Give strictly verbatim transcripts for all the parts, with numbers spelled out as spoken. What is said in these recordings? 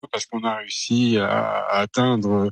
parce qu'on a réussi à, à atteindre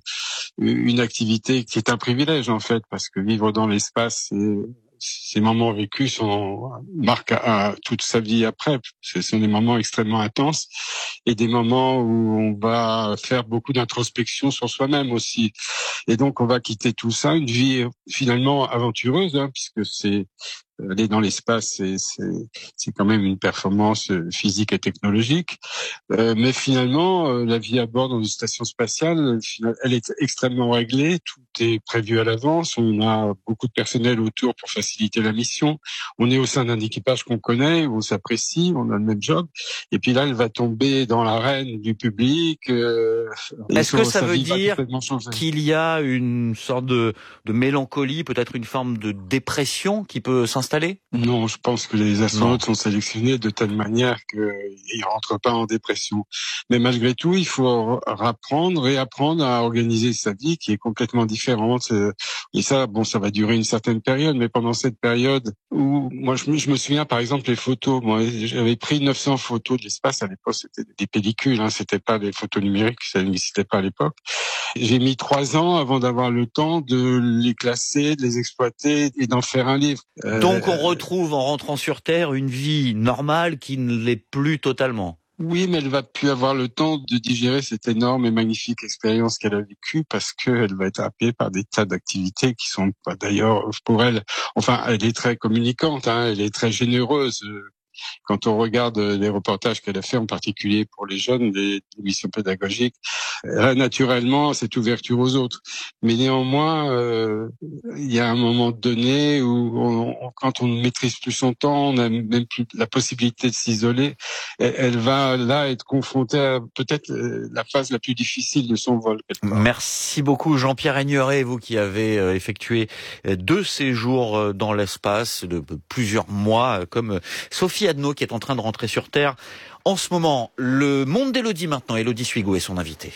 une activité qui est un privilège en fait, parce que vivre dans l'espace, c'est, ces moments vécus sont marquent à, à toute sa vie après. Ce sont des moments extrêmement intenses et des moments où on va faire beaucoup d'introspection sur soi-même aussi. Et donc on va quitter tout ça, une vie finalement aventureuse, hein, puisque c'est aller dans l'espace, c'est, c'est, c'est quand même une performance physique et technologique. Euh, mais finalement, euh, la vie à bord dans une station spatiale, elle est extrêmement réglée. Tout est prévu à l'avance. On a beaucoup de personnel autour pour faciliter la mission. On est au sein d'un équipage qu'on connaît, où on s'apprécie, on a le même job. Et puis là, elle va tomber dans l'arène du public. Euh, Est-ce que ça veut dire qu'il y a une sorte de, de mélancolie, peut-être une forme de dépression qui peut s'installer ? Non, je pense que les astronautes sont sélectionnés de telle manière qu'ils rentrent pas en dépression. Mais malgré tout, il faut apprendre et apprendre à organiser sa vie qui est complètement différente. Et ça, bon, ça va durer une certaine période, mais pendant cette période où, moi, je me, je me souviens, par exemple, les photos. Moi, j'avais pris neuf cents photos de l'espace. À l'époque, c'était des pellicules, hein, c'était pas des photos numériques, ça n'existait pas à l'époque. J'ai mis trois ans avant d'avoir le temps de les classer, de les exploiter et d'en faire un livre. Euh, Donc on retrouve en rentrant sur Terre une vie normale qui ne l'est plus totalement. Oui, mais elle va plus avoir le temps de digérer cette énorme et magnifique expérience qu'elle a vécue parce qu'elle va être happée par des tas d'activités qui sont pas d'ailleurs pour elle. Enfin, elle est très communicante, hein, elle est très généreuse. Quand on regarde les reportages qu'elle a fait, en particulier pour les jeunes, des émissions pédagogiques, là, naturellement, cette ouverture aux autres. Mais néanmoins, euh, il y a un moment donné où, on, quand on ne maîtrise plus son temps, on n'a même plus la possibilité de s'isoler. Elle, elle va là être confrontée à peut-être la phase la plus difficile de son vol. Merci beaucoup Jean-Pierre Aigneret, vous qui avez effectué deux séjours dans l'espace de plusieurs mois, comme Sophie Adno qui est en train de rentrer sur Terre en ce moment. Le monde d'Élodie maintenant. Élodie Suigo est son invitée.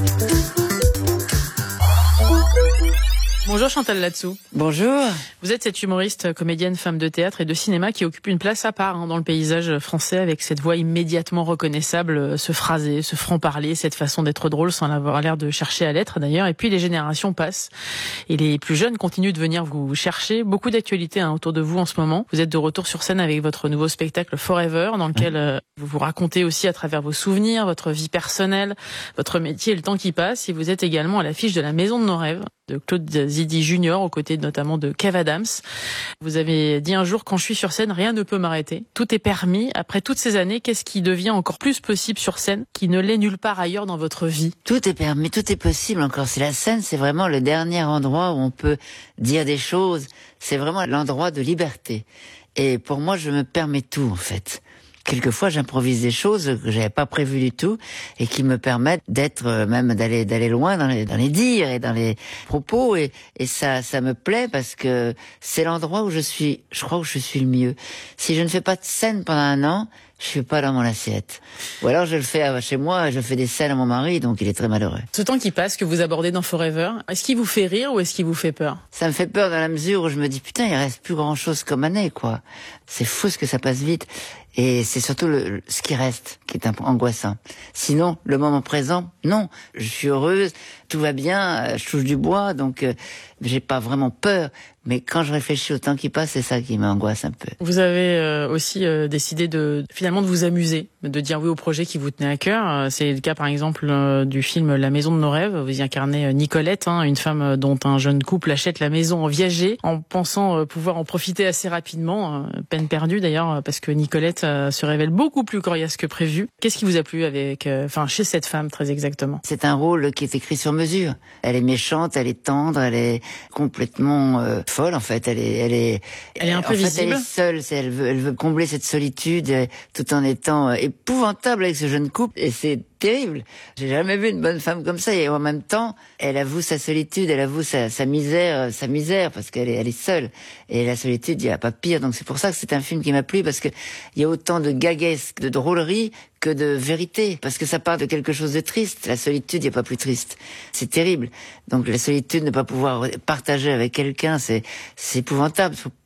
Bonjour Chantal Latsou. Bonjour. Vous êtes cette humoriste, comédienne, femme de théâtre et de cinéma qui occupe une place à part hein, dans le paysage français avec cette voix immédiatement reconnaissable, ce phrasé, ce franc-parler, cette façon d'être drôle sans avoir l'air de chercher à l'être d'ailleurs. Et puis les générations passent et les plus jeunes continuent de venir vous chercher. Beaucoup d'actualités hein, autour de vous en ce moment. Vous êtes de retour sur scène avec votre nouveau spectacle Forever dans lequel euh, vous vous racontez aussi à travers vos souvenirs, votre vie personnelle, votre métier et le temps qui passe. Et vous êtes également à l'affiche de La Maison de nos rêves de Claude Zidi Junior aux côtés notamment de Kev Adams. Vous avez dit un jour, quand je suis sur scène, rien ne peut m'arrêter. Tout est permis. Après toutes ces années, qu'est-ce qui devient encore plus possible sur scène qui ne l'est nulle part ailleurs dans votre vie? Tout est permis, tout est possible encore. C'est la scène, c'est vraiment le dernier endroit où on peut dire des choses. C'est vraiment l'endroit de liberté. Et pour moi, je me permets tout en fait. Quelquefois, j'improvise des choses que j'avais pas prévues du tout et qui me permettent d'être, euh, même d'aller d'aller loin dans les dans les dires et dans les propos et et ça ça me plaît parce que c'est l'endroit où je suis, je crois où je suis le mieux. Si je ne fais pas de scène pendant un an, je suis pas dans mon assiette. Ou alors je le fais chez moi, je fais des scènes à mon mari, donc il est très malheureux. Ce temps qui passe, que vous abordez dans Forever, est-ce qu'il vous fait rire ou est-ce qu'il vous fait peur? Ça me fait peur dans la mesure où je me dis putain, il reste plus grand chose comme année, quoi. C'est fou ce que ça passe vite. Et c'est surtout le, ce qui reste qui est un peu angoissant. Sinon, le moment présent, non. Je suis heureuse, tout va bien, je touche du bois, donc euh, j'ai pas vraiment peur. Mais quand je réfléchis au temps qui passe, c'est ça qui m'angoisse un peu. Vous avez euh, aussi euh, décidé de finalement de vous amuser, de dire oui au projet qui vous tenait à cœur. C'est le cas par exemple euh, du film La Maison de nos rêves. Vous y incarnez euh, Nicolette, hein, une femme dont un jeune couple achète la maison en viager, en pensant euh, pouvoir en profiter assez rapidement. Euh, peine perdue d'ailleurs, parce que Nicolette euh, se révèle beaucoup plus coriace que prévu. Qu'est-ce qui vous a plu avec, enfin euh, chez cette femme très exactement? C'est un rôle qui est écrit sur mesure. Elle est méchante, elle est tendre, elle est complètement euh, folle en fait. Elle est, elle est, elle est imprévisible. En fait, elle est seule. Elle veut, elle veut combler cette solitude euh, tout en étant euh, épouvantable avec ce jeune couple. Et c'est terrible. J'ai jamais vu une bonne femme comme ça. Et en même temps, elle avoue sa solitude, elle avoue sa, sa misère, sa misère, parce qu'elle est, elle est seule. Et la solitude, il n'y a pas pire. Donc c'est pour ça que c'est un film qui m'a plu, parce que il y a autant de gaguesque, de drôlerie que de vérité. Parce que ça part de quelque chose de triste. La solitude, il n'y a pas plus triste. C'est terrible. Donc la solitude, ne pas pouvoir partager avec quelqu'un, c'est, c'est épouvantable. Faut,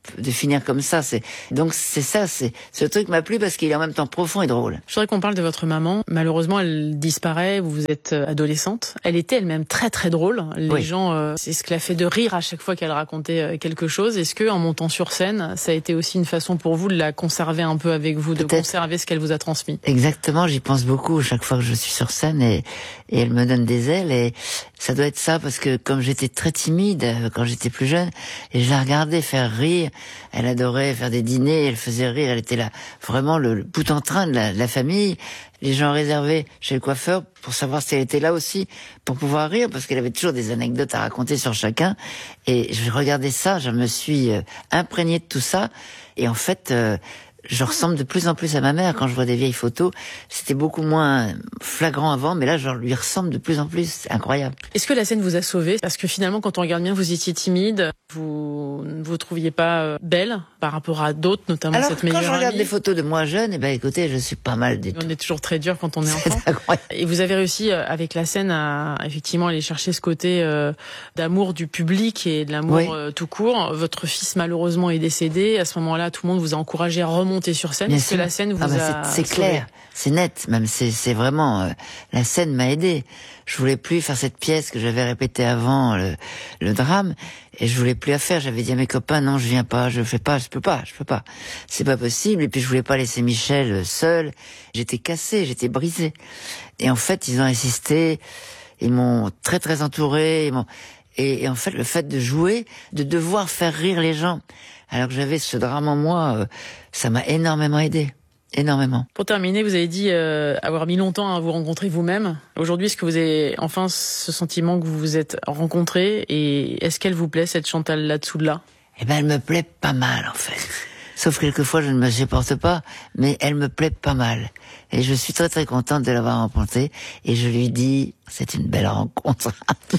de finir comme ça. C'est donc c'est ça, c'est ce truc m'a plu parce qu'il est en même temps profond et drôle. Je voudrais qu'on parle de votre maman. Malheureusement, elle disparaît. Vous êtes adolescente. Elle était elle-même très très drôle. Les oui. gens, euh, c'est ce qui l'a fait de rire à chaque fois qu'elle racontait quelque chose. Est-ce que en montant sur scène, ça a été aussi une façon pour vous de la conserver un peu avec vous, de Peut-être. conserver ce qu'elle vous a transmis? Exactement. J'y pense beaucoup chaque fois que je suis sur scène et, et elle me donne des ailes et ça doit être ça parce que comme j'étais très timide quand j'étais plus jeune et je la regardais faire rire, elle adorait faire des dîners, elle faisait rire, elle était là vraiment le, le bout en train de la, de la famille. Les gens réservaient chez le coiffeur pour savoir si elle était là aussi pour pouvoir rire parce qu'elle avait toujours des anecdotes à raconter sur chacun et je regardais ça, je me suis euh, imprégnée de tout ça et en fait euh, je ressemble de plus en plus à ma mère quand je vois des vieilles photos. C'était beaucoup moins flagrant avant, mais là, je lui ressemble de plus en plus. C'est incroyable. Est-ce que la scène vous a sauvé? Parce que finalement, quand on regarde bien, vous étiez timide. Vous ne vous trouviez pas belle par rapport à d'autres, notamment Alors, cette meilleure amie. Alors, quand je regarde des photos de moi jeune, eh ben, écoutez, je suis pas mal du tout. On est toujours très dur quand on est enfant. C'est incroyable. Et vous avez réussi, avec la scène, à effectivement aller chercher ce côté euh, d'amour du public et de l'amour oui. euh, tout court. Votre fils, malheureusement, est décédé. À ce moment-là, tout le monde vous a encouragé à remonter sur scène. Est-ce que la scène vous ah bah a C'est, c'est clair, c'est net. Même c'est, c'est vraiment euh, la scène m'a aidé. Je voulais plus faire cette pièce que j'avais répétée avant le, le drame, et je voulais plus la faire. J'avais dit à mes copains non, je viens pas, je fais pas, je peux pas, je peux pas. C'est pas possible. Et puis je voulais pas laisser Michel seul. J'étais cassée, j'étais brisée. Et en fait, ils ont insisté. Ils m'ont très très entouré. Ils m'ont... Et, et en fait, le fait de jouer, de devoir faire rire les gens, alors que j'avais ce drame en moi, euh, ça m'a énormément aidé. Énormément. Pour terminer, vous avez dit euh, avoir mis longtemps à vous rencontrer vous-même. Aujourd'hui, est-ce que vous avez enfin ce sentiment que vous vous êtes rencontré et est-ce qu'elle vous plaît, cette Chantal là-dessous de là? Eh ben, elle me plaît pas mal, en fait. Sauf quelquefois, je ne me supporte pas, mais elle me plaît pas mal. Et je suis très très contente de l'avoir rencontrée. Et je lui dis, c'est une belle rencontre.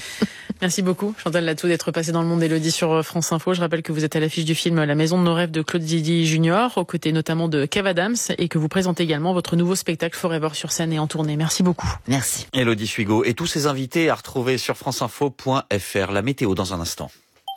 Merci beaucoup, Chantal Latsou, d'être passée dans le monde Élodie sur France Info. Je rappelle que vous êtes à l'affiche du film La Maison de nos rêves de Claude Zidi Junior, aux côtés notamment de Kev Adams, et que vous présentez également votre nouveau spectacle Forever sur scène et en tournée. Merci beaucoup. Merci. Élodie Suigo et tous ses invités à retrouver sur franceinfo point f r. La météo dans un instant.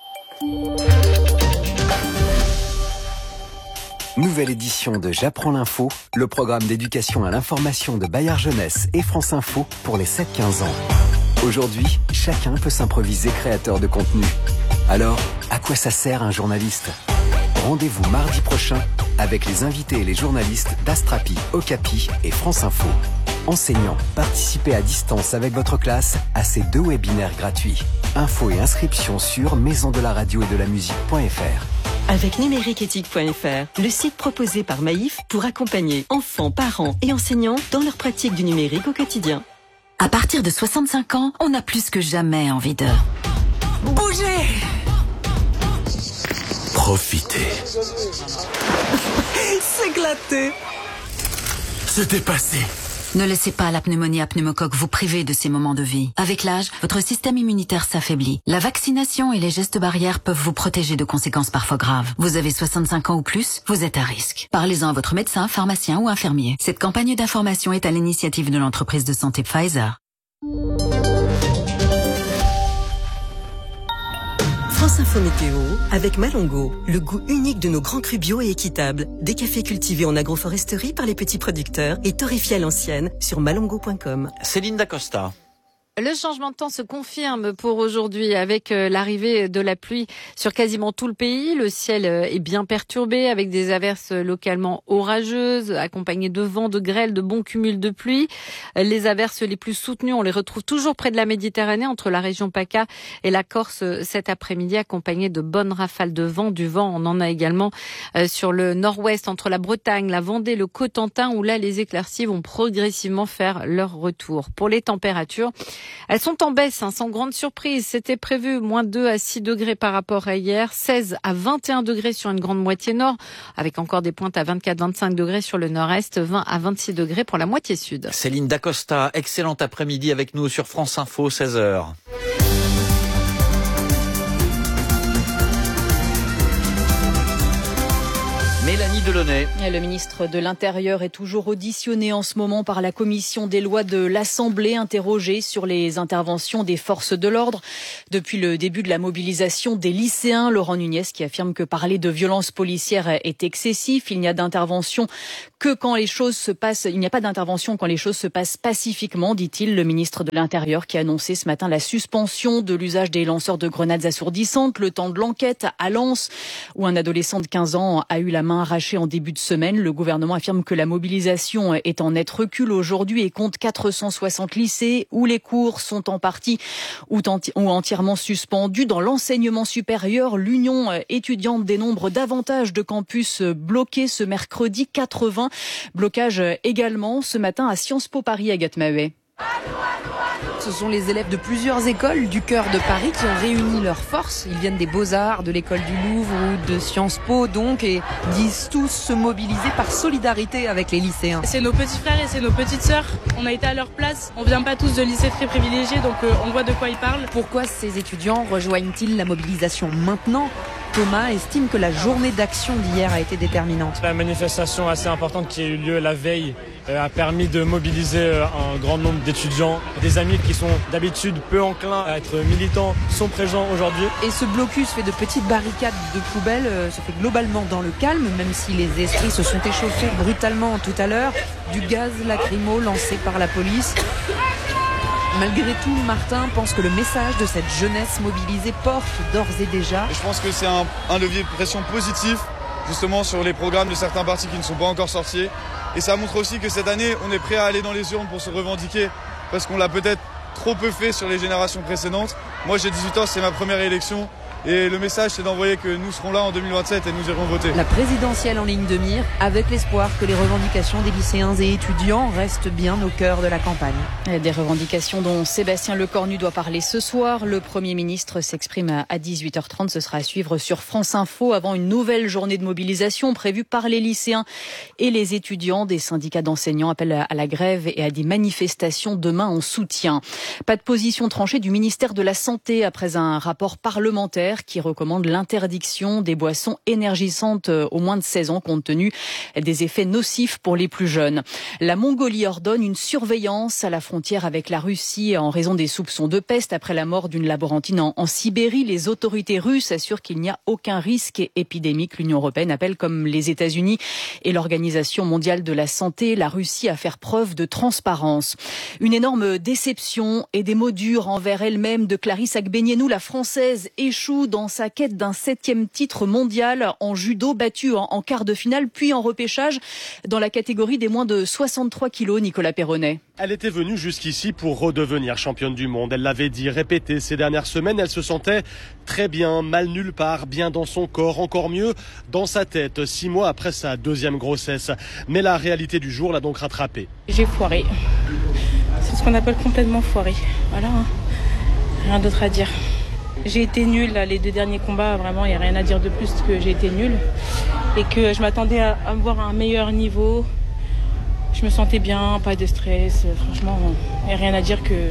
Nouvelle édition de J'apprends l'info, le programme d'éducation à l'information de Bayard Jeunesse et France Info pour les sept quinze ans. Aujourd'hui, chacun peut s'improviser créateur de contenu. Alors, à quoi ça sert un journaliste? Rendez-vous mardi prochain avec les invités et les journalistes d'Astrapi, Okapi et France Info. Enseignants, participez à distance avec votre classe à ces deux webinaires gratuits. Infos et inscriptions sur maison de la radio et de la musique point f r. Avec numériqueéthique point f r, le site proposé par Maïf pour accompagner enfants, parents et enseignants dans leur pratique du numérique au quotidien. À partir de soixante-cinq ans, on a plus que jamais envie de bouger. Profiter. S'éclater. Se dépasser. Ne laissez pas la pneumonie à pneumocoque vous priver de ces moments de vie. Avec l'âge, votre système immunitaire s'affaiblit. La vaccination et les gestes barrières peuvent vous protéger de conséquences parfois graves. Vous avez soixante-cinq ans ou plus, vous êtes à risque. Parlez-en à votre médecin, pharmacien ou infirmier. Cette campagne d'information est à l'initiative de l'entreprise de santé Pfizer. France Info Météo avec Malongo, le goût unique de nos grands crus bio et équitables. Des cafés cultivés en agroforesterie par les petits producteurs et torréfiés à l'ancienne sur malongo point com. Céline Dacosta. Le changement de temps se confirme pour aujourd'hui avec l'arrivée de la pluie sur quasiment tout le pays. Le ciel est bien perturbé avec des averses localement orageuses, accompagnées de vents, de grêle, de bons cumuls de pluie. Les averses les plus soutenues, on les retrouve toujours près de la Méditerranée, entre la région PACA et la Corse cet après-midi, accompagnées de bonnes rafales de vent. Du vent, on en a également sur le nord-ouest, entre la Bretagne, la Vendée, le Cotentin, où là, les éclaircies vont progressivement faire leur retour. Pour les températures, elles sont en baisse, hein, sans grande surprise. C'était prévu moins deux à six degrés par rapport à hier, seize à vingt et un degrés sur une grande moitié nord, avec encore des pointes à vingt-quatre à vingt-cinq degrés sur le nord-est, vingt à vingt-six degrés pour la moitié sud. Céline Dacosta, excellent après-midi avec nous sur France Info, seize heures. Mélanie Delaunay. Le ministre de l'Intérieur est toujours auditionné en ce moment par la commission des lois de l'Assemblée, interrogé sur les interventions des forces de l'ordre. Depuis le début de la mobilisation des lycéens, Laurent Nunez qui affirme que parler de violence policière est excessif. Il n'y a d'intervention que quand les choses se passent, il n'y a pas d'intervention quand les choses se passent pacifiquement, dit-il. Le ministre de l'Intérieur qui a annoncé ce matin la suspension de l'usage des lanceurs de grenades assourdissantes, le temps de l'enquête à Lens, où un adolescent de quinze ans a eu la main arrachée en début de semaine. Le gouvernement affirme que la mobilisation est en net recul aujourd'hui et compte quatre cent soixante lycées où les cours sont en partie ou entièrement suspendus. Dans l'enseignement supérieur, l'Union étudiante dénombre davantage de campus bloqués ce mercredi, quatre-vingts. Blocage également ce matin à Sciences Po Paris, Agathe Maheuet. Ce sont les élèves de plusieurs écoles du cœur de Paris qui ont réuni leurs forces. Ils viennent des Beaux-Arts, de l'école du Louvre ou de Sciences Po donc, et disent tous se mobiliser par solidarité avec les lycéens. C'est nos petits frères et c'est nos petites sœurs. On a été à leur place. On vient pas tous de lycées très privilégiés, donc euh, on voit de quoi ils parlent. Pourquoi ces étudiants rejoignent-ils la mobilisation maintenant ? Thomas estime que la journée d'action d'hier a été déterminante. La manifestation assez importante qui a eu lieu la veille euh, a permis de mobiliser euh, un grand nombre d'étudiants. Des amis qui sont d'habitude peu enclins à être militants sont présents aujourd'hui. Et ce blocus fait de petites barricades de poubelles euh, se fait globalement dans le calme, même si les esprits se sont échauffés brutalement tout à l'heure. Du gaz lacrymo lancé par la police. Malgré tout, Martin pense que le message de cette jeunesse mobilisée porte d'ores et déjà. Et je pense que c'est un, un levier de pression positif, justement sur les programmes de certains partis qui ne sont pas encore sortis. Et ça montre aussi que cette année, on est prêt à aller dans les urnes pour se revendiquer, parce qu'on l'a peut-être trop peu fait sur les générations précédentes. Moi, j'ai dix-huit ans, c'est ma première élection. Et le message, c'est d'envoyer que nous serons là en deux mille vingt-sept et nous irons voter. La présidentielle en ligne de mire, avec l'espoir que les revendications des lycéens et étudiants restent bien au cœur de la campagne. Des revendications dont Sébastien Lecornu doit parler ce soir. Le Premier ministre s'exprime à dix-huit heures trente. Ce sera à suivre sur France Info avant une nouvelle journée de mobilisation prévue par les lycéens et les étudiants. Des syndicats d'enseignants appellent à la grève et à des manifestations demain en soutien. Pas de position tranchée du ministère de la Santé après un rapport parlementaire qui recommande l'interdiction des boissons énergisantes aux moins de seize ans compte tenu des effets nocifs pour les plus jeunes. La Mongolie ordonne une surveillance à la frontière avec la Russie en raison des soupçons de peste après la mort d'une laborantine en, en Sibérie. Les autorités russes assurent qu'il n'y a aucun risque épidémique. L'Union européenne appelle, comme les États-Unis et l'Organisation mondiale de la santé, la Russie à faire preuve de transparence. Une énorme déception et des mots durs envers elle-même de Clarisse Agbenienou. La Française échoue dans sa quête d'un septième titre mondial en judo, battue en, en quart de finale, puis en repêchage dans la catégorie des moins de soixante-trois kilos, Nicolas Perronnet. Elle était venue jusqu'ici pour redevenir championne du monde. Elle l'avait dit, répété ces dernières semaines. Elle se sentait très bien, mal nulle part, bien dans son corps, encore mieux dans sa tête, six mois après sa deuxième grossesse. Mais la réalité du jour l'a donc rattrapée. J'ai foiré. C'est ce qu'on appelle complètement foiré. Voilà, hein. Rien d'autre à dire. J'ai été nulle là, les deux derniers combats, vraiment il n'y a rien à dire de plus que j'ai été nulle et que je m'attendais à, à me voir à un meilleur niveau. Je me sentais bien, pas de stress, franchement il n'y a rien à dire que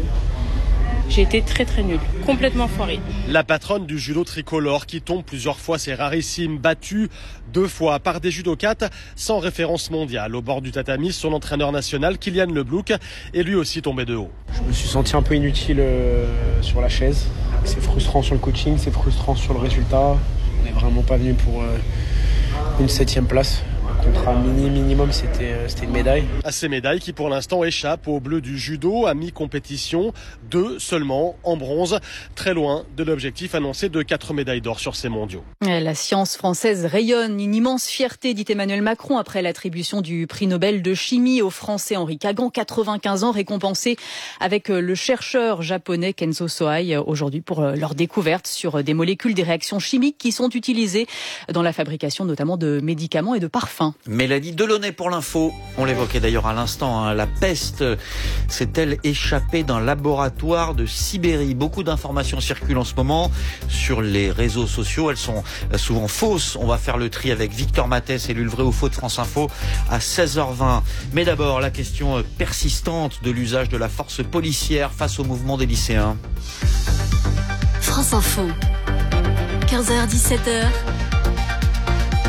j'ai été très très nulle, complètement foirée. La patronne du judo tricolore qui tombe plusieurs fois, c'est rarissime, battue deux fois par des judokates sans référence mondiale. Au bord du tatami, son entraîneur national, Kylian Leblouk, est lui aussi tombé de haut. Je me suis senti un peu inutile euh, sur la chaise. C'est frustrant sur le coaching, c'est frustrant sur le résultat. On n'est vraiment pas venu pour euh, une septième place. Le contrat mini minimum, c'était, euh, c'était une médaille. À ces médailles qui pour l'instant échappent aux Bleus du judo à mi-compétition, deux seulement en bronze, très loin de l'objectif annoncé de quatre médailles d'or sur ces mondiaux. La science française rayonne, une immense fierté, dit Emmanuel Macron, après l'attribution du prix Nobel de chimie au Français Henri Kagan, quatre-vingt-quinze ans, récompensé avec le chercheur japonais Kenzo Sohei aujourd'hui pour leur découverte sur des molécules des réactions chimiques qui sont utilisées dans la fabrication notamment de médicaments et de parfums. Mélanie Delaunay pour l'info. On l'évoquait d'ailleurs à l'instant, hein, la peste s'est-elle échappée d'un laboratoire de Sibérie? Beaucoup d'informations circulent en ce moment sur les réseaux sociaux. Elles sont souvent fausses. On va faire le tri avec Victor Mathès, élu le vrai ou faux de France Info à seize heures vingt. Mais d'abord, la question persistante de l'usage de la force policière face au mouvement des lycéens. France Info, quinze heures dix-sept heures.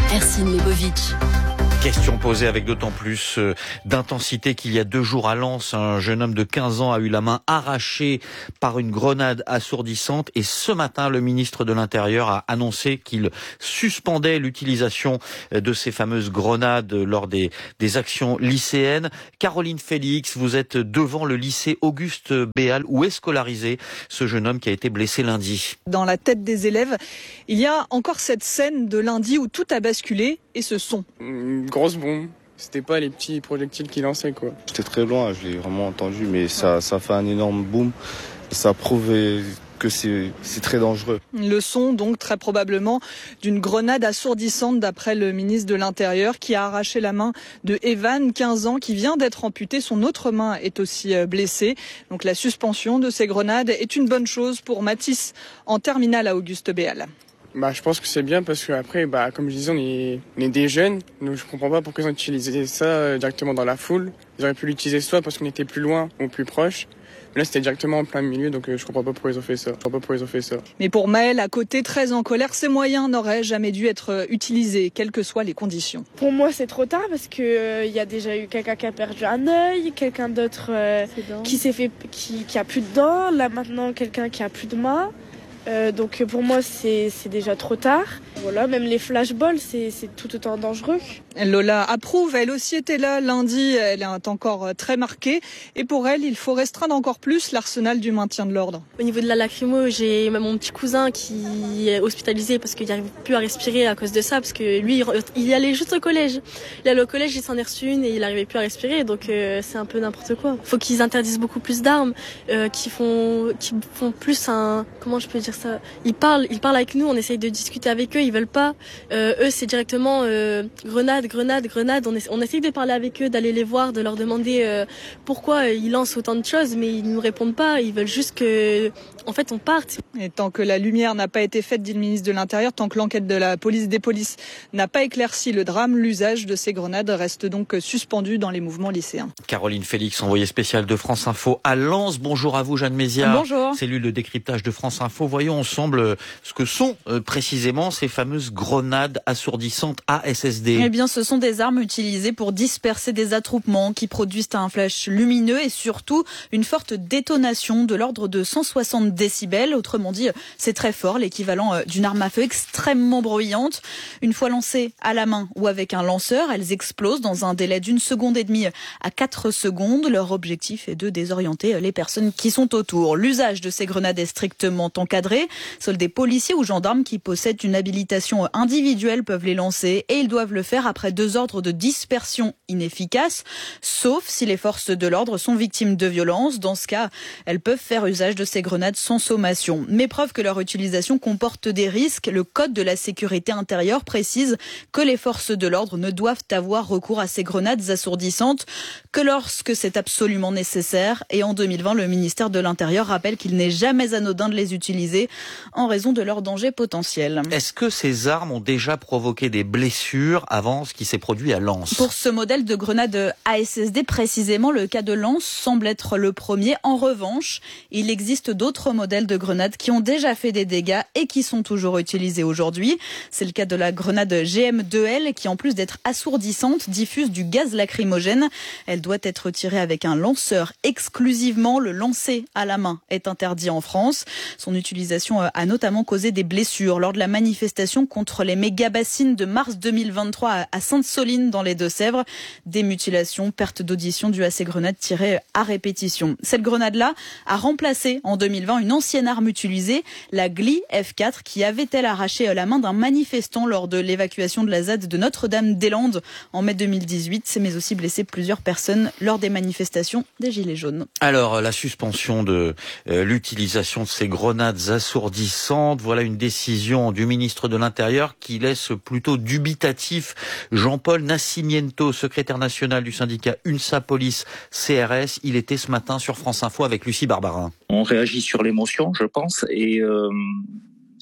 Ercine Lebovic. Question posée avec d'autant plus d'intensité qu'il y a deux jours à Lens, un jeune homme de quinze ans a eu la main arrachée par une grenade assourdissante et ce matin, le ministre de l'Intérieur a annoncé qu'il suspendait l'utilisation de ces fameuses grenades lors des, des actions lycéennes. Caroline Félix, vous êtes devant le lycée Auguste Béal où est scolarisé ce jeune homme qui a été blessé lundi. Dans la tête des élèves, il y a encore cette scène de lundi où tout a basculé et ce son. Une grosse bombe. C'était pas les petits projectiles qu'il lançait, quoi. J'étais très loin, je l'ai vraiment entendu, mais ça, ça fait un énorme boom. Ça prouve que c'est, c'est très dangereux. Le son, donc, très probablement d'une grenade assourdissante d'après le ministre de l'Intérieur qui a arraché la main de Evan, quinze ans, qui vient d'être amputé. Son autre main est aussi blessée. Donc la suspension de ces grenades est une bonne chose pour Mathis en terminale à Auguste Béal. Bah, je pense que c'est bien parce qu'après, bah, comme je disais, on est, on est des jeunes. Donc je comprends pas pourquoi ils ont utilisé ça directement dans la foule. Ils auraient pu l'utiliser soit parce qu'on était plus loin ou plus proche. Mais là, c'était directement en plein milieu, donc je comprends pas pourquoi ils ont fait ça. Je comprends pas pourquoi ils ont fait ça. Mais pour Maël, à côté, très en colère, ces moyens n'auraient jamais dû être utilisés, quelles que soient les conditions. Pour moi, c'est trop tard parce que il euh, y a déjà eu quelqu'un qui a perdu un œil, quelqu'un d'autre euh, qui s'est fait, qui, qui a plus de dents. Là maintenant, quelqu'un qui a plus de main. Euh, donc pour moi c'est, c'est déjà trop tard. Voilà, même les flashballs c'est, c'est tout autant dangereux. Lola approuve, elle aussi était là lundi, elle est encore très marquée et pour elle il faut restreindre encore plus l'arsenal du maintien de l'ordre. Au niveau de la lacrymo, j'ai même mon petit cousin qui est hospitalisé parce qu'il n'arrive plus à respirer à cause de ça, parce que lui il allait juste au collège. Il allait au collège, il s'en est reçu une et il n'arrivait plus à respirer, donc euh, c'est un peu n'importe quoi. Il faut qu'ils interdisent beaucoup plus d'armes, euh, qui font, qui font plus un, comment je peux dire ça, ils parlent, ils parlent avec nous, on essaye de discuter avec eux, ils veulent pas. Euh, eux, c'est directement euh, grenade, grenade, grenade. On, essa- on essaye de parler avec eux, d'aller les voir, de leur demander euh, pourquoi euh, ils lancent autant de choses, mais ils nous répondent pas. Ils veulent juste que, en fait, on parte. Et tant que la lumière n'a pas été faite, dit le ministre de l'Intérieur, tant que l'enquête de la police des polices n'a pas éclairci le drame, l'usage de ces grenades reste donc suspendu dans les mouvements lycéens. Caroline Félix, envoyée spéciale de France Info à Lens. Bonjour à vous, Jeanne Mézières. Bonjour. Cellule de décryptage de France Info. Voyons ensemble ce que sont euh, précisément ces fameuses grenades assourdissantes A S S D. Eh bien, ce sont des armes utilisées pour disperser des attroupements qui produisent un flash lumineux et surtout une forte détonation de l'ordre de cent soixante décibels. Autrement dit, c'est très fort, l'équivalent d'une arme à feu extrêmement bruyante. Une fois lancées à la main ou avec un lanceur, elles explosent dans un délai d'une seconde et demie à quatre secondes. Leur objectif est de désorienter les personnes qui sont autour. L'usage de ces grenades est strictement encadré. Seuls des policiers ou gendarmes qui possèdent une habilitation individuelle peuvent les lancer et ils doivent le faire après deux ordres de dispersion inefficaces, sauf si les forces de l'ordre sont victimes de violences. Dans ce cas, elles peuvent faire usage de ces grenades sans sommation. Mais preuve que leur utilisation comporte des risques, le Code de la sécurité intérieure précise que les forces de l'ordre ne doivent avoir recours à ces grenades assourdissantes que lorsque c'est absolument nécessaire. Et en deux mille vingt, le ministère de l'Intérieur rappelle qu'il n'est jamais anodin de les utiliser en raison de leur danger potentiel. Est-ce que ces armes ont déjà provoqué des blessures avant ce qui s'est produit à Lens? Pour ce modèle de grenade A S S D, précisément, le cas de Lens semble être le premier. En revanche, il existe d'autres modèles de grenades qui ont déjà fait des dégâts et qui sont toujours utilisés aujourd'hui. C'est le cas de la grenade G M deux L qui, en plus d'être assourdissante, diffuse du gaz lacrymogène. Elle doit être tirée avec un lanceur exclusivement. Le lancer à la main est interdit en France. Son utilisation a notamment causé des blessures lors de la manifestation contre les méga-bassines de mars deux mille vingt-trois à Sainte-Soline dans les Deux-Sèvres. Des mutilations, perte d'audition dues à ces grenades tirées à répétition. Cette grenade-là a remplacé en deux mille vingt une ancienne arme utilisée, la G L I F quatre, qui avait elle arraché la main d'un manifestant lors de l'évacuation de la Z A D de Notre-Dame-des-Landes en mai deux mille dix-huit, mais aussi blessé plusieurs personnes lors des manifestations des Gilets jaunes. Alors, la suspension de euh, l'utilisation de ces grenades assourdissantes, voilà une décision du ministre de l'Intérieur qui laisse plutôt dubitatif Jean-Paul Nascimento, secrétaire national du syndicat UNSA Police C R S. Il était ce matin sur France Info avec Lucie Barbarin. On réagit sur l'émotion, je pense, et... Euh...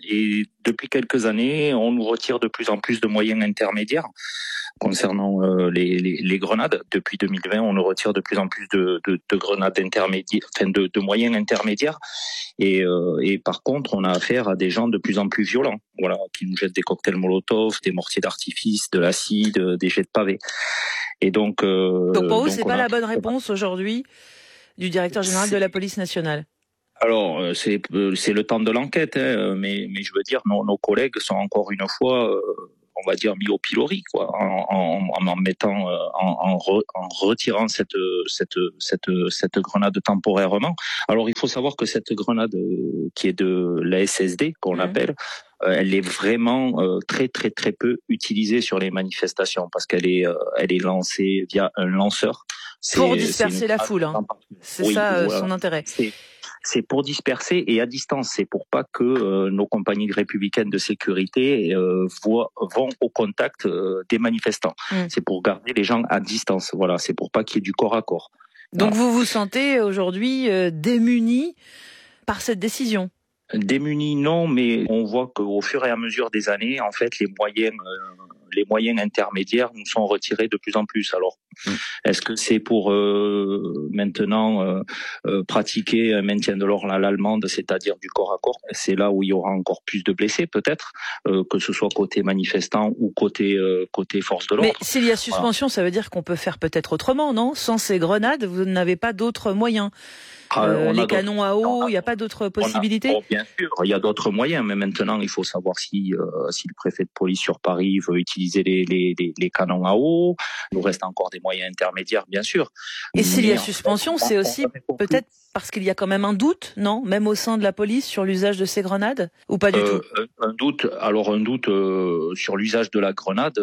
Et depuis quelques années, on nous retire de plus en plus de moyens intermédiaires concernant euh, les, les, les grenades. Depuis deux mille vingt, on nous retire de plus en plus de, de, de grenades intermédiaires, enfin de, de moyens intermédiaires. Et, euh, et par contre, on a affaire à des gens de plus en plus violents, voilà, qui nous jettent des cocktails Molotov, des mortiers d'artifice, de l'acide, des jets de pavés. Et donc, euh, donc pour vous, c'est pas a... la bonne réponse aujourd'hui du directeur général de la police nationale? Alors, c'est c'est le temps de l'enquête, hein, mais mais je veux dire, nos, nos collègues sont encore une fois, euh, on va dire, mis au pilori, quoi, en, en, en mettant, euh, en, en, re, en retirant cette cette cette cette grenade temporairement. Alors, il faut savoir que cette grenade euh, qui est de la S S D, qu'on mmh. appelle, euh, elle est vraiment euh, très très très peu utilisée sur les manifestations parce qu'elle est euh, elle est lancée via un lanceur. Pour disperser la foule, hein. C'est oui, ça euh, voilà. son intérêt. C'est, c'est pour disperser et à distance. C'est pour pas que euh, nos compagnies républicaines de sécurité euh, voient, vont au contact euh, des manifestants. Mmh. C'est pour garder les gens à distance. Voilà, c'est pour pas qu'il y ait du corps à corps. Donc voilà. Vous vous sentez aujourd'hui euh, démuni par cette décision? Démunis, non, mais on voit qu'au fur et à mesure des années, en fait, les moyens, euh, les moyens intermédiaires nous sont retirés de plus en plus. Alors, mmh. est-ce que c'est pour euh, maintenant euh, euh, pratiquer un maintien de l'ordre à l'allemande, c'est-à-dire du corps à corps? C'est là où il y aura encore plus de blessés, peut-être, euh, que ce soit côté manifestant ou côté euh, côté force de l'ordre. Mais s'il y a suspension, voilà. Ça veut dire qu'on peut faire peut-être autrement, non? Sans ces grenades, vous n'avez pas d'autres moyens. Euh, les canons à eau, il n'y a pas d'autres possibilités? a, oh, Bien sûr, il y a d'autres moyens, mais maintenant il faut savoir si euh, si le préfet de police sur Paris veut utiliser les, les, les, les canons à eau. Il nous reste encore des moyens intermédiaires, bien sûr. Et mais s'il y a suspension, c'est aussi peut-être parce qu'il y a quand même un doute, non? Même au sein de la police sur l'usage de ces grenades? Ou pas du euh, tout? Un doute, alors un doute euh, sur l'usage de la grenade,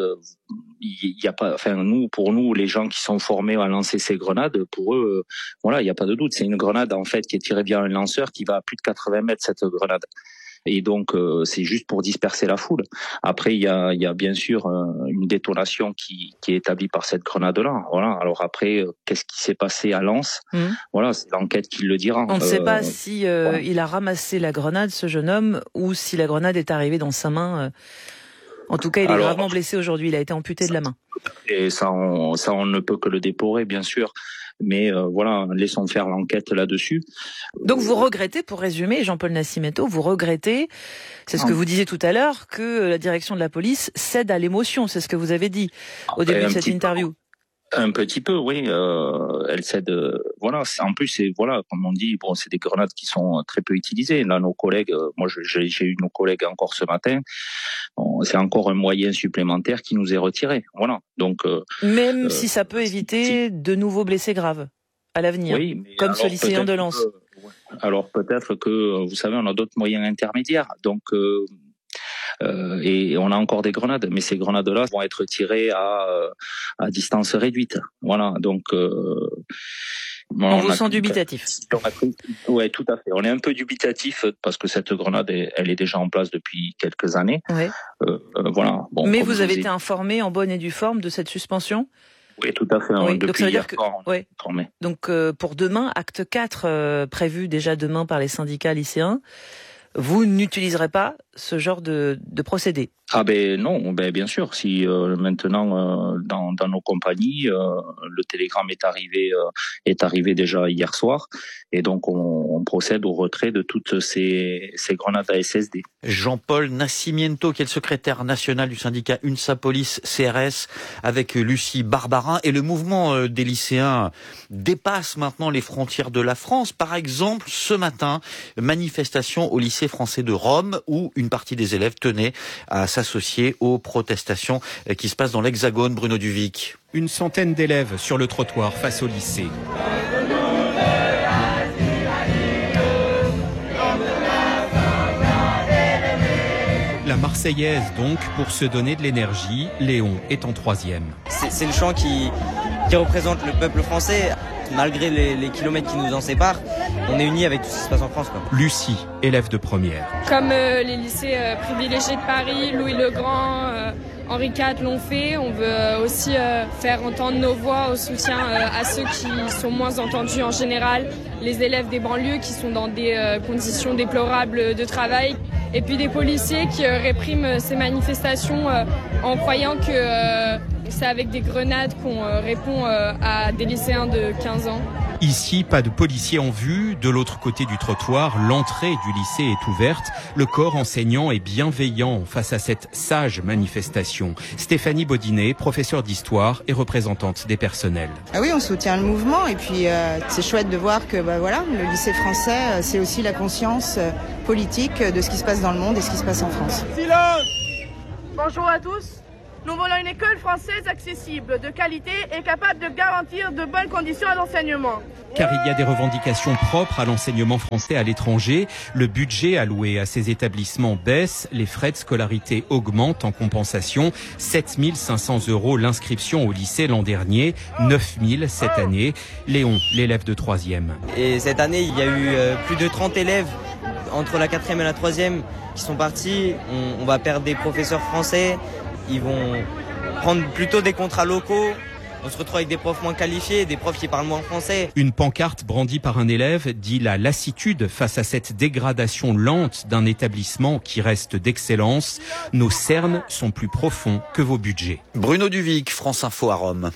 il y a pas, enfin nous, pour nous, les gens qui sont formés à lancer ces grenades, pour eux, euh, voilà, il n'y a pas de doute. C'est une grenade en fait qui est tirée via un lanceur qui va à plus de quatre-vingts mètres cette grenade. Et donc euh, c'est juste pour disperser la foule. Après il y a, il y a bien sûr euh, une détonation qui, qui est établie par cette grenade-là. Voilà. Alors après euh, qu'est-ce qui s'est passé à Lens? mmh. Voilà, c'est l'enquête qui le dira. On ne euh, sait pas si euh, voilà. il a ramassé la grenade, ce jeune homme, ou si la grenade est arrivée dans sa main. Euh... En tout cas, il est Alors, gravement blessé aujourd'hui. Il a été amputé de la main. Et ça, on, ça, on ne peut que le déplorer, bien sûr. Mais euh, voilà, laissons faire l'enquête là-dessus. Donc vous regrettez, pour résumer, Jean-Paul Nascimento, vous regrettez, c'est ce que vous disiez tout à l'heure, que la direction de la police cède à l'émotion. C'est ce que vous avez dit au début de cette interview. Peu. Un petit peu, oui. Euh, elle cède. Euh, voilà. En plus, c'est voilà, comme on dit, bon, c'est des grenades qui sont très peu utilisées. Là, nos collègues, euh, moi, j'ai, j'ai eu nos collègues encore ce matin. Bon, c'est encore un moyen supplémentaire qui nous est retiré. Voilà. Donc. Euh, Même euh, si ça peut éviter si. de nouveaux blessés graves à l'avenir, oui, mais comme ce lycéen de Lens. Que, alors peut-être que vous savez, on a d'autres moyens intermédiaires. Donc. Euh, Euh, et on a encore des grenades, mais ces grenades-là vont être tirées à, à distance réduite. Voilà, donc... Euh, bon, on, on vous sent dubitatif. Oui, tout à fait. On est un peu dubitatif parce que cette grenade, elle est déjà en place depuis quelques années. Ouais. Euh, euh, voilà. Bon, mais vous avez été informé en bonne et due forme de cette suspension ? Oui, tout à fait. Oui, depuis donc ça veut dire que, soir, ouais. Donc euh, pour demain, acte quatre, euh, prévu déjà demain par les syndicats lycéens, vous n'utiliserez pas ce genre de, de procédé? Ah ben non, ben bien sûr. Si euh, maintenant euh, dans, dans nos compagnies, euh, le télégramme est arrivé, euh, est arrivé déjà hier soir, et donc on, on procède au retrait de toutes ces, ces grenades à S S D. Jean-Paul Nascimento, qui est le secrétaire national du syndicat UNSA Police C R S, avec Lucie Barbarin, et le mouvement des lycéens dépasse maintenant les frontières de la France. Par exemple, ce matin, manifestation au lycée français de Rome, où une partie des élèves tenait à s'associer aux protestations qui se passent dans l'Hexagone. Bruno Duvic. Une centaine d'élèves sur le trottoir face au lycée. La Marseillaise donc, pour se donner de l'énergie, Léon est en troisième. C'est, c'est le chant qui, qui représente le peuple français. Malgré les, les kilomètres qui nous en séparent, on est unis avec tout ce qui se passe en France, quoi. Lucie, élève de première. Comme euh, les lycées euh, privilégiés de Paris, Louis le Grand, euh, Henri quatre l'ont fait, on veut euh, aussi euh, faire entendre nos voix au soutien euh, à ceux qui sont moins entendus en général, les élèves des banlieues qui sont dans des euh, conditions déplorables de travail. et puis des policiers qui euh, répriment ces manifestations euh, en croyant que euh, c'est avec des grenades qu'on euh, répond euh, à des lycéens de quinze ans. Ici, pas de policiers en vue. De l'autre côté du trottoir, l'entrée du lycée est ouverte. Le corps enseignant est bienveillant face à cette sage manifestation. Stéphanie Baudinet, professeure d'histoire et représentante des personnels. Ah oui, on soutient le mouvement et puis euh, c'est chouette de voir que bah, voilà, le lycée français, euh, c'est aussi la conscience euh, politique de ce qui se passe dans le monde et ce qui se passe en France. Silence ! Bonjour à tous. Nous voulons une école française accessible, de qualité et capable de garantir de bonnes conditions à l'enseignement. Car il y a des revendications propres à l'enseignement français à l'étranger. Le budget alloué à ces établissements baisse, les frais de scolarité augmentent en compensation. sept mille cinq cents euros l'inscription au lycée l'an dernier, neuf mille cette année. Léon, l'élève de troisième. Et cette année, il y a eu euh, plus de trente élèves entre la quatrième et la troisième qui sont partis. On, on va perdre des professeurs français. Ils vont prendre plutôt des contrats locaux. On se retrouve avec des profs moins qualifiés, des profs qui parlent moins français. Une pancarte brandie par un élève dit la lassitude face à cette dégradation lente d'un établissement qui reste d'excellence. Nos cernes sont plus profonds que vos budgets. Bruno Duvic, France Info à Rome.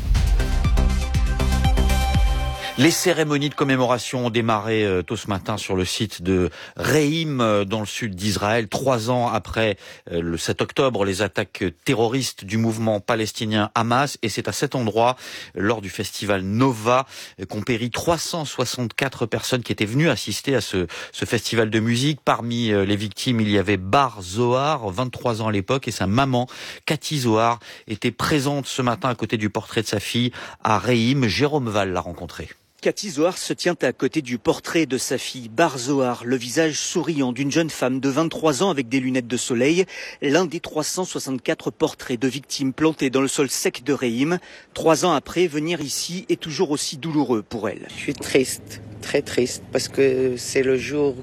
Les cérémonies de commémoration ont démarré euh, tôt ce matin sur le site de Reim, euh, dans le sud d'Israël, trois ans après euh, le sept octobre, les attaques terroristes du mouvement palestinien Hamas. Et c'est à cet endroit, euh, lors du festival Nova, euh, qu'ont péri trois cent soixante-quatre personnes qui étaient venues assister à ce, ce festival de musique. Parmi euh, les victimes, il y avait Bar Zohar, vingt-trois ans à l'époque, et sa maman, Cathy Zohar, était présente ce matin à côté du portrait de sa fille à Reim. Jérôme Val l'a rencontrée. Cathy Zohar se tient à côté du portrait de sa fille Bar Zohar, le visage souriant d'une jeune femme de vingt-trois ans avec des lunettes de soleil, l'un des trois cent soixante-quatre portraits de victimes plantés dans le sol sec de Reim. Trois ans après, venir ici est toujours aussi douloureux pour elle. Je suis triste, très triste, parce que c'est le jour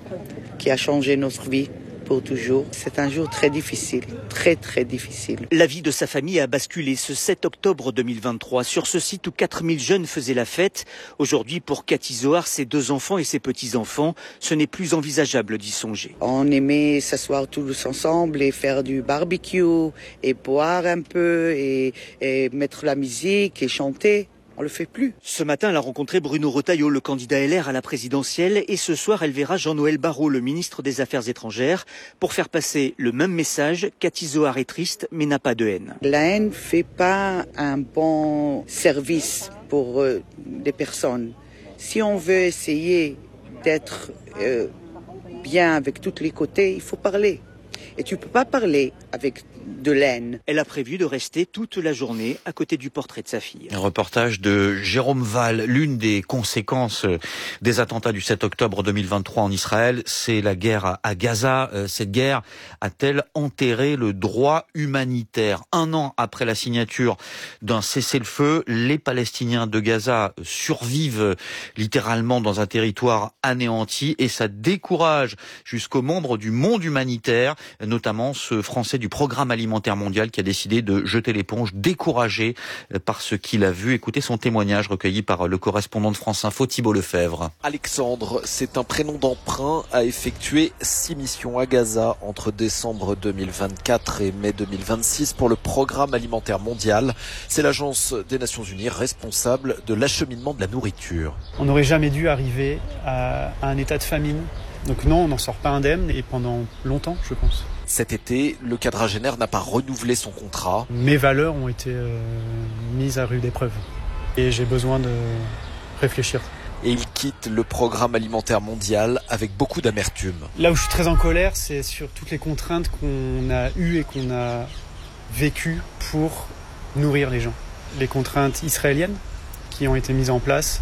qui a changé notre vie. Pour toujours. C'est un jour très difficile, très très difficile. La vie de sa famille a basculé ce sept octobre deux mille vingt-trois sur ce site où quatre mille jeunes faisaient la fête. Aujourd'hui, pour Cathy Zohar, ses deux enfants et ses petits-enfants, ce n'est plus envisageable d'y songer. On aimait s'asseoir tous ensemble et faire du barbecue et boire un peu et, et mettre la musique et chanter. On le fait plus. Ce matin, elle a rencontré Bruno Retailleau, le candidat L R à la présidentielle, et ce soir, elle verra Jean-Noël Barrot, le ministre des Affaires étrangères, pour faire passer le même message. Cathy Zohar est triste, mais n'a pas de haine. La haine fait pas un bon service pour euh, des personnes. Si on veut essayer d'être euh, bien avec tous les côtés, il faut parler. Et tu peux pas parler avec de laine. Elle a prévu de rester toute la journée à côté du portrait de sa fille. Un reportage de Jérôme Val. L'une des conséquences des attentats du sept octobre deux mille vingt-trois en Israël, c'est la guerre à Gaza. Cette guerre a-t-elle enterré le droit humanitaire? Un an après la signature d'un cessez-le-feu, les Palestiniens de Gaza survivent littéralement dans un territoire anéanti et ça décourage jusqu'aux membres du monde humanitaire, notamment ce Français du Programme alimentaire mondial qui a décidé de jeter l'éponge, découragé par ce qu'il a vu. Écoutez son témoignage recueilli par le correspondant de France Info, Thibault Lefebvre. Alexandre, c'est un prénom d'emprunt, a effectué six missions à Gaza entre décembre deux mille vingt-quatre et mai deux mille vingt-six pour le Programme alimentaire mondial. C'est l'agence des Nations Unies responsable de l'acheminement de la nourriture. On n'aurait jamais dû arriver à un état de famine. Donc non, on n'en sort pas indemne et pendant longtemps, je pense. Cet été, le quadragénaire n'a pas renouvelé son contrat. Mes valeurs ont été euh, mises à rude épreuve et j'ai besoin de réfléchir. Et il quitte le Programme alimentaire mondial avec beaucoup d'amertume. Là où je suis très en colère, c'est sur toutes les contraintes qu'on a eues et qu'on a vécues pour nourrir les gens. Les contraintes israéliennes qui ont été mises en place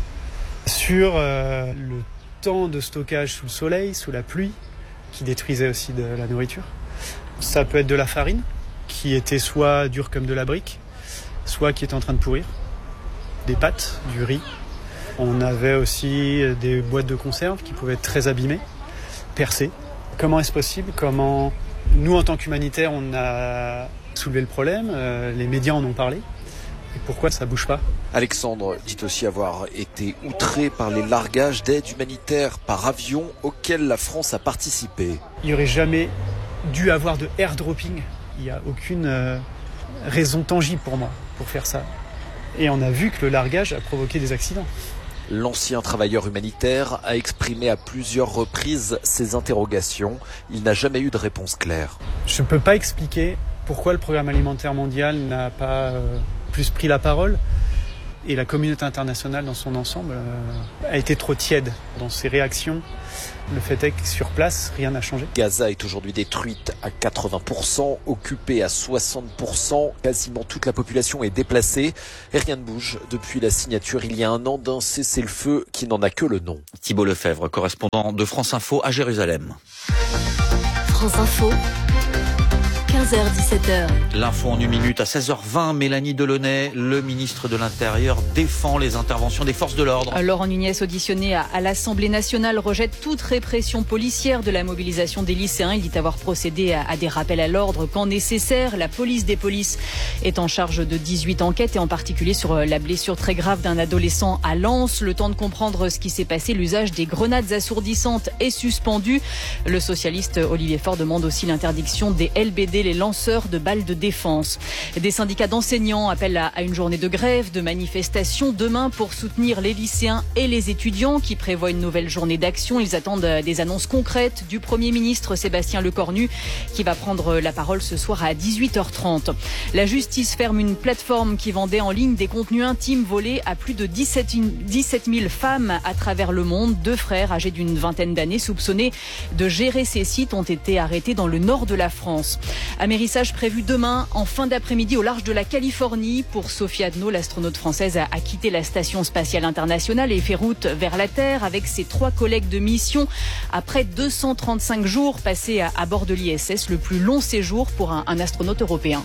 sur euh, le temps de stockage sous le soleil, sous la pluie, qui détruisait aussi de la nourriture. Ça peut être de la farine, qui était soit dure comme de la brique, soit qui était en train de pourrir. Des pâtes, du riz. On avait aussi des boîtes de conserve qui pouvaient être très abîmées, percées. Comment est-ce possible? Comment nous, en tant qu'humanitaires, on a soulevé le problème, euh, les médias en ont parlé. Et pourquoi ça bouge pas ? Alexandre dit aussi avoir été outré par les largages d'aide humanitaire par avion auxquels la France a participé. Il n'y aurait jamais dû avoir de airdropping. Il n'y a aucune euh, raison tangible pour moi pour faire ça. Et on a vu que le largage a provoqué des accidents. L'ancien travailleur humanitaire a exprimé à plusieurs reprises ses interrogations. Il n'a jamais eu de réponse claire. Je ne peux pas expliquer pourquoi le Programme alimentaire mondial n'a pas euh, plus pris la parole. Et la communauté internationale dans son ensemble euh, a été trop tiède dans ses réactions. Le fait est que sur place, rien n'a changé. Gaza est aujourd'hui détruite à quatre-vingts pour cent, occupée à soixante pour cent. Quasiment toute la population est déplacée et rien ne bouge depuis la signature il y a un an d'un cessez-le-feu qui n'en a que le nom. Thibault Lefebvre, correspondant de France Info à Jérusalem. France Info. quinze heures dix-sept heures. L'info en une minute à seize heures vingt. Mélanie Delaunay, le ministre de l'Intérieur, défend les interventions des forces de l'ordre. Laurent Nunez, auditionné à, à l'Assemblée nationale, rejette toute répression policière de la mobilisation des lycéens. Il dit avoir procédé à, à des rappels à l'ordre quand nécessaire. La police des polices est en charge de dix-huit enquêtes et en particulier sur la blessure très grave d'un adolescent à Lens. Le temps de comprendre ce qui s'est passé, l'usage des grenades assourdissantes est suspendu. Le socialiste Olivier Faure demande aussi l'interdiction des L B D, les lanceurs de balles de défense. Des syndicats d'enseignants appellent à une journée de grève, de manifestation demain pour soutenir les lycéens et les étudiants qui prévoient une nouvelle journée d'action. Ils attendent des annonces concrètes du Premier ministre Sébastien Lecornu qui va prendre la parole ce soir à dix-huit heures trente. La justice ferme une plateforme qui vendait en ligne des contenus intimes volés à plus de dix-sept mille femmes à travers le monde. Deux frères âgés d'une vingtaine d'années soupçonnés de gérer ces sites ont été arrêtés dans le nord de la France. Amérissage prévu demain en fin d'après-midi au large de la Californie. Pour Sophie Adno, l'astronaute française a quitté la station spatiale internationale et fait route vers la Terre avec ses trois collègues de mission après deux cent trente-cinq jours passés à, à bord de l'I S S, le plus long séjour pour un, un astronaute européen.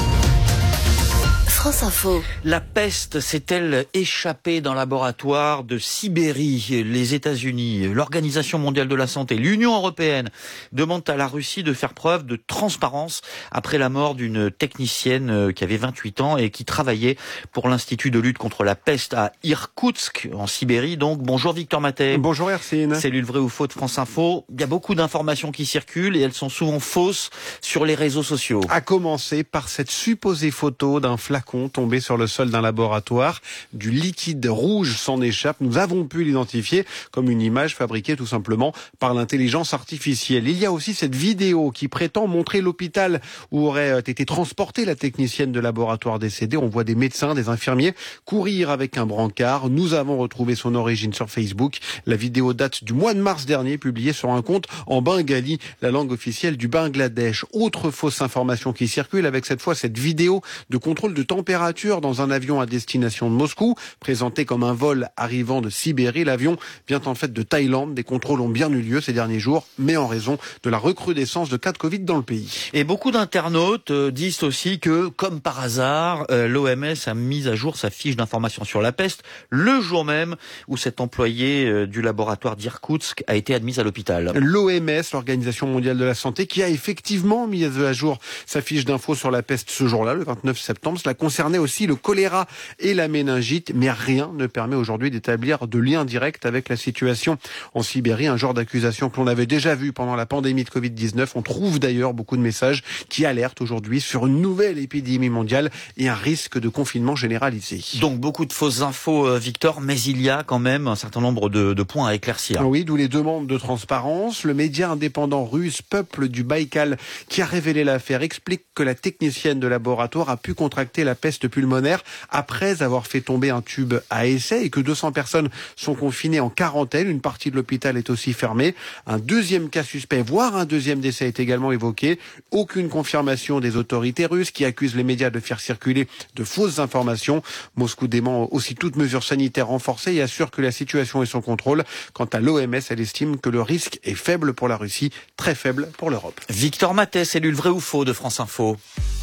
France Info. La peste s'est-elle échappée d'un laboratoire de Sibérie? Les États-Unis, l'Organisation mondiale de la santé, l'Union européenne demandent à la Russie de faire preuve de transparence après la mort d'une technicienne qui avait vingt-huit ans et qui travaillait pour l'Institut de lutte contre la peste à Irkoutsk, en Sibérie. Donc, bonjour Victor Matet. Bonjour Hercine. Cellule Vrai ou Faux de France Info. Il y a beaucoup d'informations qui circulent et elles sont souvent fausses sur les réseaux sociaux. À commencer par cette supposée photo d'un flacon tombé sur le sol d'un laboratoire. Du liquide rouge s'en échappe. Nous avons pu l'identifier comme une image fabriquée tout simplement par l'intelligence artificielle. Il y a aussi cette vidéo qui prétend montrer l'hôpital où aurait été transportée la technicienne de laboratoire décédée. On voit des médecins, des infirmiers courir avec un brancard. Nous avons retrouvé son origine sur Facebook. La vidéo date du mois de mars dernier, publiée sur un compte en bengali, la langue officielle du Bangladesh. Autre fausse information qui circule avec cette fois cette vidéo de contrôle de température dans un avion à destination de Moscou, présenté comme un vol arrivant de Sibérie. L'avion vient en fait de Thaïlande. Des contrôles ont bien eu lieu ces derniers jours, mais en raison de la recrudescence de cas de Covid dans le pays. Et beaucoup d'internautes disent aussi que, comme par hasard, l'O M S a mis à jour sa fiche d'information sur la peste le jour même où cet employé du laboratoire d'Irkoutsk a été admis à l'hôpital. L'O M S, l'Organisation mondiale de la santé, qui a effectivement mis à jour sa fiche d'info sur la peste ce jour-là, le vingt-neuf septembre. Cela concernait aussi le choléra et la méningite, mais rien ne permet aujourd'hui d'établir de lien direct avec la situation en Sibérie, un genre d'accusation que l'on avait déjà vu pendant la pandémie de Covid dix-neuf. On trouve d'ailleurs beaucoup de messages qui alertent aujourd'hui sur une nouvelle épidémie mondiale et un risque de confinement généralisé. Donc beaucoup de fausses infos, Victor, mais il y a quand même un certain nombre de, de points à éclaircir. Oui, d'où les demandes de transparence. Le média indépendant russe Peuple du Baïkal, qui a révélé l'affaire, explique que la technicienne de laboratoire a pu contracter la peste pulmonaire après avoir fait tomber un tube à essai et que deux cents personnes sont confinées en quarantaine. Une partie de l'hôpital est aussi fermée. Un deuxième cas suspect, voire un deuxième décès est également évoqué. Aucune confirmation des autorités russes qui accusent les médias de faire circuler de fausses informations. Moscou dément aussi toute mesure sanitaire renforcée et assure que la situation est sous contrôle. Quant à l'O M S, elle estime que le risque est faible pour la Russie, très faible pour l'Europe. Victor Matet, cellule Vrai ou Faux de France Info.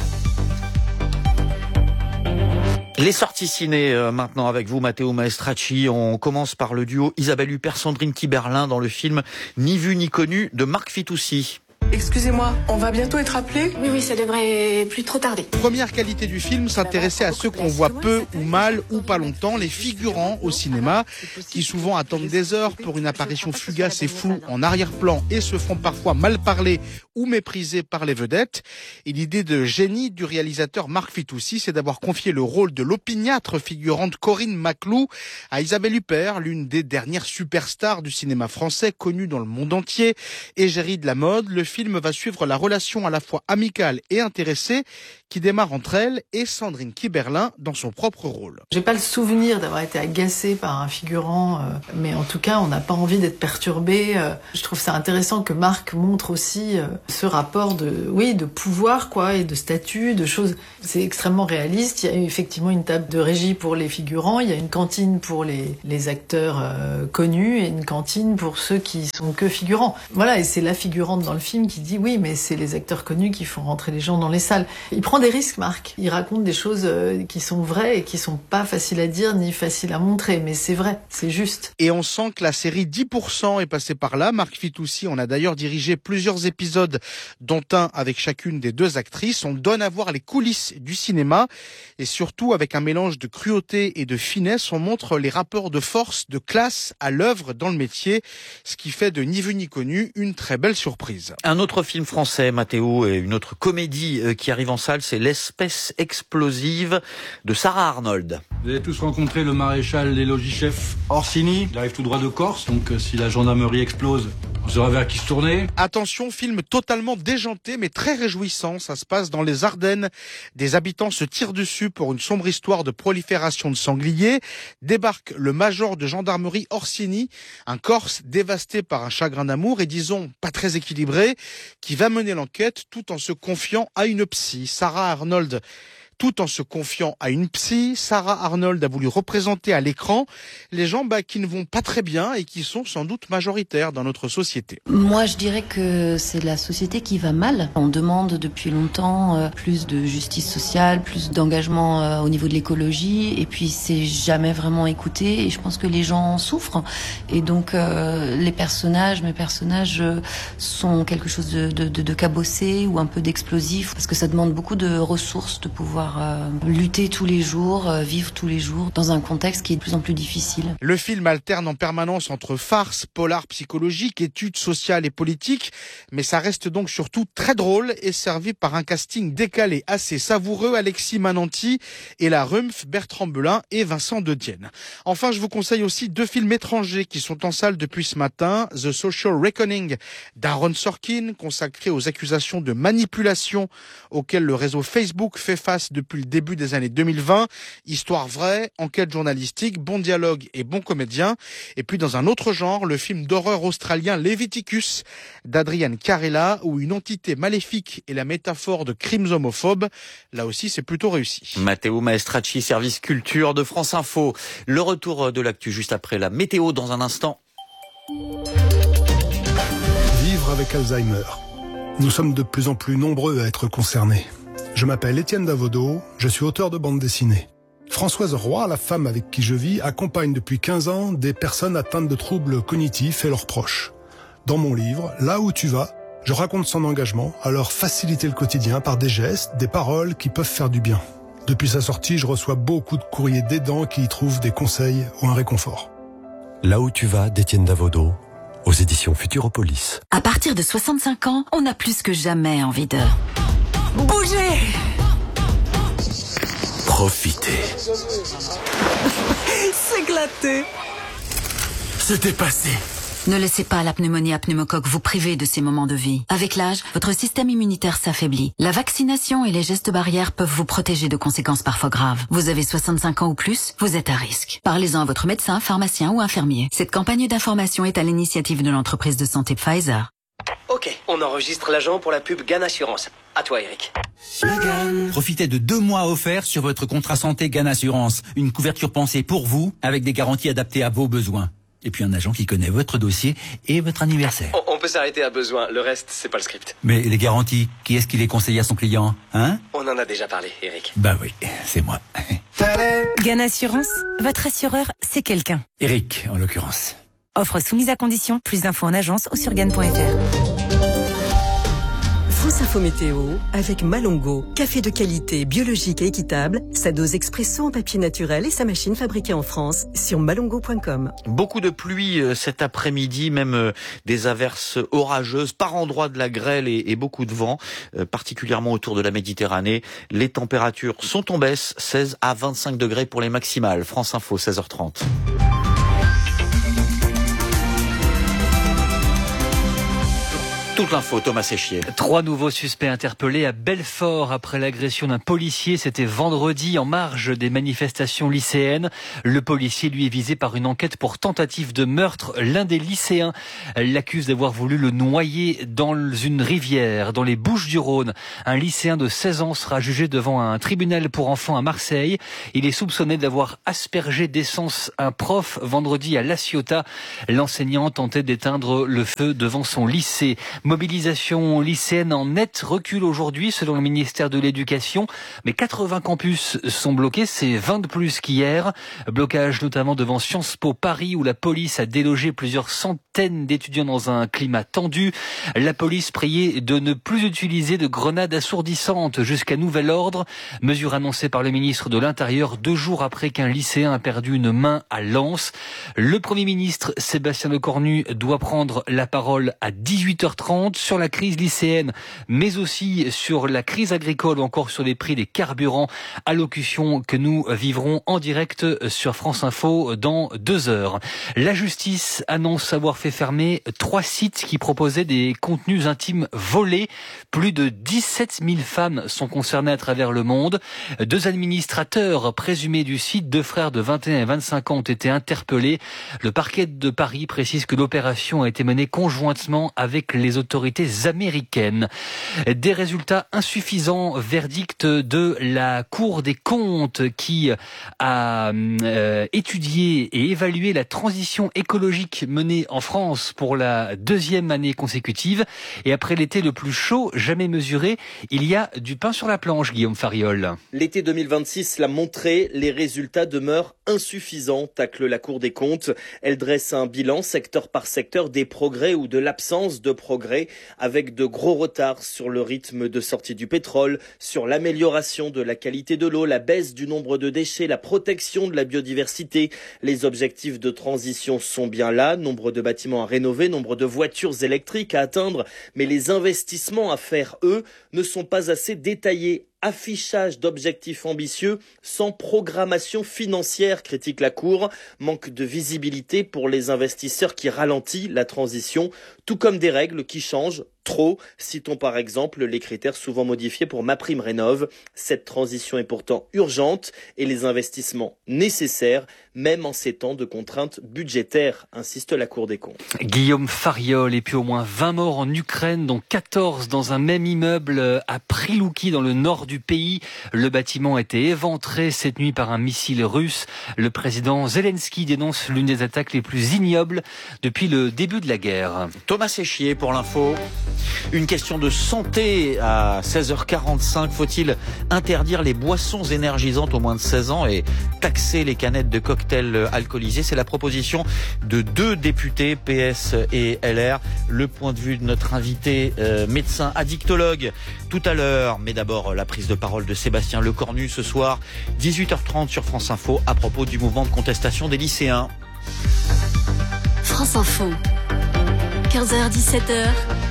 Les sorties ciné euh, maintenant avec vous, Matteo Maestracci. On commence par le duo Isabelle Huppert, Sandrine Kiberlin dans le film Ni vu ni connu de Marc Fitoussi. Excusez-moi, on va bientôt être appelé ? Oui, oui, ça devrait plus trop tarder. Première qualité du film, s'intéresser à ceux qu'on voit peu ou mal ou pas longtemps, les figurants au cinéma, qui souvent attendent des heures pour une apparition fugace et floue en arrière-plan et se font parfois mal parler ou méprisés par les vedettes. Et l'idée de génie du réalisateur Marc Fitoussi, c'est d'avoir confié le rôle de l'opiniâtre figurante Corinne Maclou à Isabelle Huppert, l'une des dernières superstars du cinéma français, connue dans le monde entier, égérie de la mode. Le film va suivre la relation à la fois amicale et intéressée qui démarre entre elle et Sandrine Kiberlin dans son propre rôle. J'ai pas le souvenir d'avoir été agacée par un figurant, euh, mais en tout cas, on n'a pas envie d'être perturbé. Euh, je trouve ça intéressant que Marc montre aussi euh, ce rapport de, oui, de pouvoir, quoi, et de statut, de choses. C'est extrêmement réaliste. Il y a effectivement une table de régie pour les figurants, il y a une cantine pour les, les acteurs euh, connus et une cantine pour ceux qui sont que figurants. Voilà, et c'est la figurante dans le film qui dit oui, mais c'est les acteurs connus qui font rentrer les gens dans les salles. Il prend des risques, Marc. Il raconte des choses qui sont vraies et qui sont pas faciles à dire ni faciles à montrer, mais c'est vrai, c'est juste. Et on sent que la série dix pour cent est passée par là. Marc Fitoussi en a d'ailleurs dirigé plusieurs épisodes, dont un avec chacune des deux actrices. On donne à voir les coulisses du cinéma et surtout avec un mélange de cruauté et de finesse, on montre les rapports de force, de classe à l'œuvre dans le métier, ce qui fait de Ni vu ni connu une très belle surprise. Un autre film français, Mathéo, et une autre comédie qui arrive en salle, c'est L'espèce explosive de Sarah Arnold. Vous avez tous rencontré le maréchal des logis-chefs Orsini. Il arrive tout droit de Corse, donc si la gendarmerie explose, on saura vers qui se tourner. Attention, film totalement déjanté mais très réjouissant. Ça se passe dans les Ardennes. Des habitants se tirent dessus pour une sombre histoire de prolifération de sangliers. Débarque le major de gendarmerie Orsini, un Corse dévasté par un chagrin d'amour et disons pas très équilibré, qui va mener l'enquête tout en se confiant à une psy. Sarah Arnold Tout en se confiant à une psy, Sarah Arnold a voulu représenter à l'écran les gens bah, qui ne vont pas très bien et qui sont sans doute majoritaires dans notre société. Moi, je dirais que c'est la société qui va mal. On demande depuis longtemps euh, plus de justice sociale, plus d'engagement euh, au niveau de l'écologie, et puis c'est jamais vraiment écouté. Et je pense que les gens souffrent. Et donc, euh, les personnages, mes personnages euh, sont quelque chose de, de, de, de cabossé ou un peu d'explosif, parce que ça demande beaucoup de ressources de pouvoir Euh, lutter tous les jours, euh, vivre tous les jours dans un contexte qui est de plus en plus difficile. Le film alterne en permanence entre farce, polar psychologique, études sociales et politiques, mais ça reste donc surtout très drôle et servi par un casting décalé assez savoureux, Alexis Mananti et la Rumpf, Bertrand Belin et Vincent De Dienne. Enfin, je vous conseille aussi deux films étrangers qui sont en salle depuis ce matin. The Social Reckoning d'Aaron Sorkin, consacré aux accusations de manipulation auxquelles le réseau Facebook fait face depuis le début des années deux mille vingt. Histoire vraie, enquête journalistique, bon dialogue et bon comédien. Et puis dans un autre genre, le film d'horreur australien Leviticus d'Adrian Carella, où une entité maléfique est la métaphore de crimes homophobes. Là aussi, c'est plutôt réussi. Matteo Maestracci, service culture de France Info. Le retour de l'actu juste après la météo dans un instant. Vivre avec Alzheimer. Nous sommes de plus en plus nombreux à être concernés. Je m'appelle Étienne Davodo, je suis auteur de bande dessinée. Françoise Roy, la femme avec qui je vis, accompagne depuis quinze ans des personnes atteintes de troubles cognitifs et leurs proches. Dans mon livre, Là où tu vas, je raconte son engagement à leur faciliter le quotidien par des gestes, des paroles qui peuvent faire du bien. Depuis sa sortie, je reçois beaucoup de courriers d'aidants qui y trouvent des conseils ou un réconfort. Là où tu vas, d'Étienne Davodo, aux éditions Futuropolis. À partir de soixante-cinq ans, on a plus que jamais envie de bouger. Profitez. S'éclater. Se dépasser. Ne laissez pas la pneumonie à pneumocoque vous priver de ces moments de vie. Avec l'âge, votre système immunitaire s'affaiblit. La vaccination et les gestes barrières peuvent vous protéger de conséquences parfois graves. Vous avez soixante-cinq ans ou plus, vous êtes à risque. Parlez-en à votre médecin, pharmacien ou infirmier. Cette campagne d'information est à l'initiative de l'entreprise de santé Pfizer. Ok, on enregistre l'agent pour la pub Gan Assurance. À toi, Eric. Profitez de deux mois offerts sur votre contrat santé Gan Assurance. Une couverture pensée pour vous, avec des garanties adaptées à vos besoins. Et puis un agent qui connaît votre dossier et votre anniversaire. On, on peut s'arrêter à besoin, le reste, c'est pas le script. Mais les garanties, qui est-ce qui les conseille à son client, hein? On en a déjà parlé, Eric. Bah oui, c'est moi. Gan Assurance, votre assureur, c'est quelqu'un. Eric, en l'occurrence. Offre soumise à condition, plus d'infos en agence ou sur gan point f r. info météo avec Malongo. Café de qualité, biologique et équitable. Sa dose expresso en papier naturel et sa machine fabriquée en France sur malongo point com. Beaucoup de pluie cet après-midi, même des averses orageuses, par endroits de la grêle et, et beaucoup de vent, particulièrement autour de la Méditerranée. Les températures sont en baisse, seize à vingt-cinq degrés pour les maximales. France Info, seize heures trente. Toute l'info, Thomas Séchier. Trois nouveaux suspects interpellés à Belfort après l'agression d'un policier. C'était vendredi en marge des manifestations lycéennes. Le policier, lui, est visé par une enquête pour tentative de meurtre. L'un des lycéens l'accuse d'avoir voulu le noyer dans une rivière, dans les Bouches-du-Rhône. Un lycéen de seize ans sera jugé devant un tribunal pour enfants à Marseille. Il est soupçonné d'avoir aspergé d'essence un prof vendredi à La Ciotat. L'enseignant tentait d'éteindre le feu devant son lycée. Mobilisation lycéenne en net recul aujourd'hui selon le ministère de l'Éducation. Mais quatre-vingts campus sont bloqués, c'est vingt de plus qu'hier. Blocage notamment devant Sciences Po Paris où la police a délogé plusieurs centaines d'étudiants dans un climat tendu. La police priait de ne plus utiliser de grenades assourdissantes jusqu'à nouvel ordre. Mesure annoncée par le ministre de l'Intérieur deux jours après qu'un lycéen a perdu une main à Lens. Le Premier ministre Sébastien Lecornu doit prendre la parole à dix-huit heures trente sur la crise lycéenne, mais aussi sur la crise agricole ou encore sur les prix des carburants. Allocution que nous vivrons en direct sur France Info dans deux heures. La justice annonce avoir fait fermer trois sites qui proposaient des contenus intimes volés. Plus de dix-sept mille femmes sont concernées à travers le monde. Deux administrateurs présumés du site, deux frères de vingt et un et vingt-cinq ans, ont été interpellés. Le parquet de Paris précise que l'opération a été menée conjointement avec les autorités américaines. Des résultats insuffisants, verdict de la Cour des comptes qui a euh, étudié et évalué la transition écologique menée en France pour la deuxième année consécutive. Et après l'été le plus chaud jamais mesuré, il y a du pain sur la planche, Guillaume Fariol. L'été deux mille vingt-six l'a montré, les résultats demeurent insuffisants, tacle la Cour des comptes. Elle dresse un bilan secteur par secteur des progrès ou de l'absence de progrès, avec de gros retards sur le rythme de sortie du pétrole, sur l'amélioration de la qualité de l'eau, la baisse du nombre de déchets, la protection de la biodiversité. Les objectifs de transition sont bien là, nombre de bâtiments à rénover, nombre de voitures électriques à atteindre, mais les investissements à faire, eux, ne sont pas assez détaillés. Affichage d'objectifs ambitieux sans programmation financière, critique la Cour. Manque de visibilité pour les investisseurs qui ralentit la transition, tout comme des règles qui changent trop. Citons par exemple les critères souvent modifiés pour MaPrimeRénov'. Cette transition est pourtant urgente et les investissements nécessaires, même en ces temps de contraintes budgétaires, insiste la Cour des comptes. Guillaume Fariol, et puis au moins vingt morts en Ukraine, dont quatorze dans un même immeuble à Prilouki dans le nord du pays. Le bâtiment a été éventré cette nuit par un missile russe. Le président Zelensky dénonce l'une des attaques les plus ignobles depuis le début de la guerre. Thomas Séchier pour l'info. Une question de santé à seize heures quarante-cinq. Faut-il interdire les boissons énergisantes aux moins de seize ans et taxer les canettes de cocktails alcoolisés? C'est la proposition de deux députés, P S et L R. Le point de vue de notre invité euh, médecin addictologue tout à l'heure. Mais d'abord, la prise de parole de Sébastien Lecornu ce soir, dix-huit heures trente sur France Info, à propos du mouvement de contestation des lycéens. France Info, quinze heures dix-sept heures.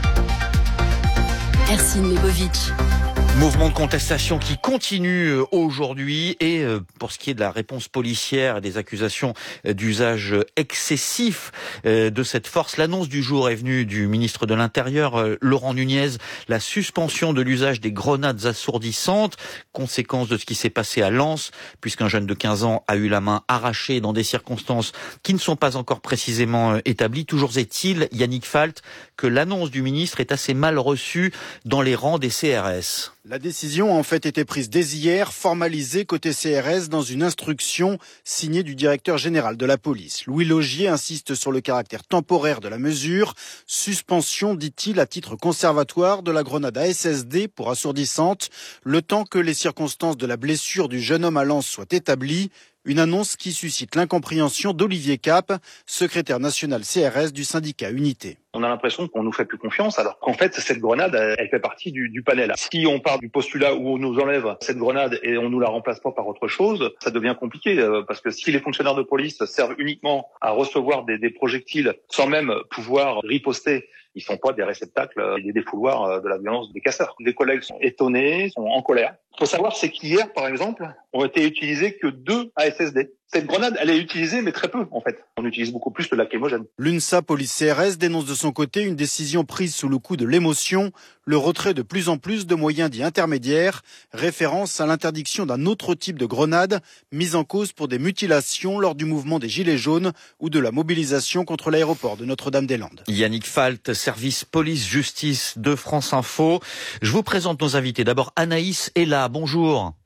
Ercine Lebovitch. Mouvement de contestation qui continue aujourd'hui et pour ce qui est de la réponse policière et des accusations d'usage excessif de cette force, l'annonce du jour est venue du ministre de l'Intérieur, Laurent Nunez, la suspension de l'usage des grenades assourdissantes, conséquence de ce qui s'est passé à Lens, puisqu'un jeune de quinze ans a eu la main arrachée dans des circonstances qui ne sont pas encore précisément établies. Toujours est-il, Yannick Falt, que l'annonce du ministre est assez mal reçue dans les rangs des C R S. La décision a en fait été prise dès hier, formalisée côté C R S dans une instruction signée du directeur général de la police. Louis Laugier insiste sur le caractère temporaire de la mesure. Suspension, dit-il, à titre conservatoire de la grenade A S S D pour assourdissante, le temps que les circonstances de la blessure du jeune homme à Lens soient établies. Une annonce qui suscite l'incompréhension d'Olivier Cap, secrétaire national C R S du syndicat Unité. On a l'impression qu'on nous fait plus confiance, alors qu'en fait, cette grenade, elle, elle fait partie du, du panel. Si on part du postulat où on nous enlève cette grenade et on nous la remplace pas par autre chose, ça devient compliqué, euh, parce que si les fonctionnaires de police servent uniquement à recevoir des, des projectiles sans même pouvoir riposter, ils sont pas des réceptacles, des défouloirs de la violence des casseurs. Les collègues sont étonnés, sont en colère. Il faut savoir, c'est qu'hier, par exemple, ont été utilisés que deux A S S D. Cette grenade, elle est utilisée, mais très peu, en fait. On utilise beaucoup plus le lacrymogène. L'UNSA Police C R S dénonce de son côté une décision prise sous le coup de l'émotion, le retrait de plus en plus de moyens dits intermédiaires, référence à l'interdiction d'un autre type de grenade, mise en cause pour des mutilations lors du mouvement des Gilets jaunes ou de la mobilisation contre l'aéroport de Notre-Dame-des-Landes. Yannick Falt, service police-justice de France Info. Je vous présente nos invités. D'abord, Anaïs est là. Bonjour.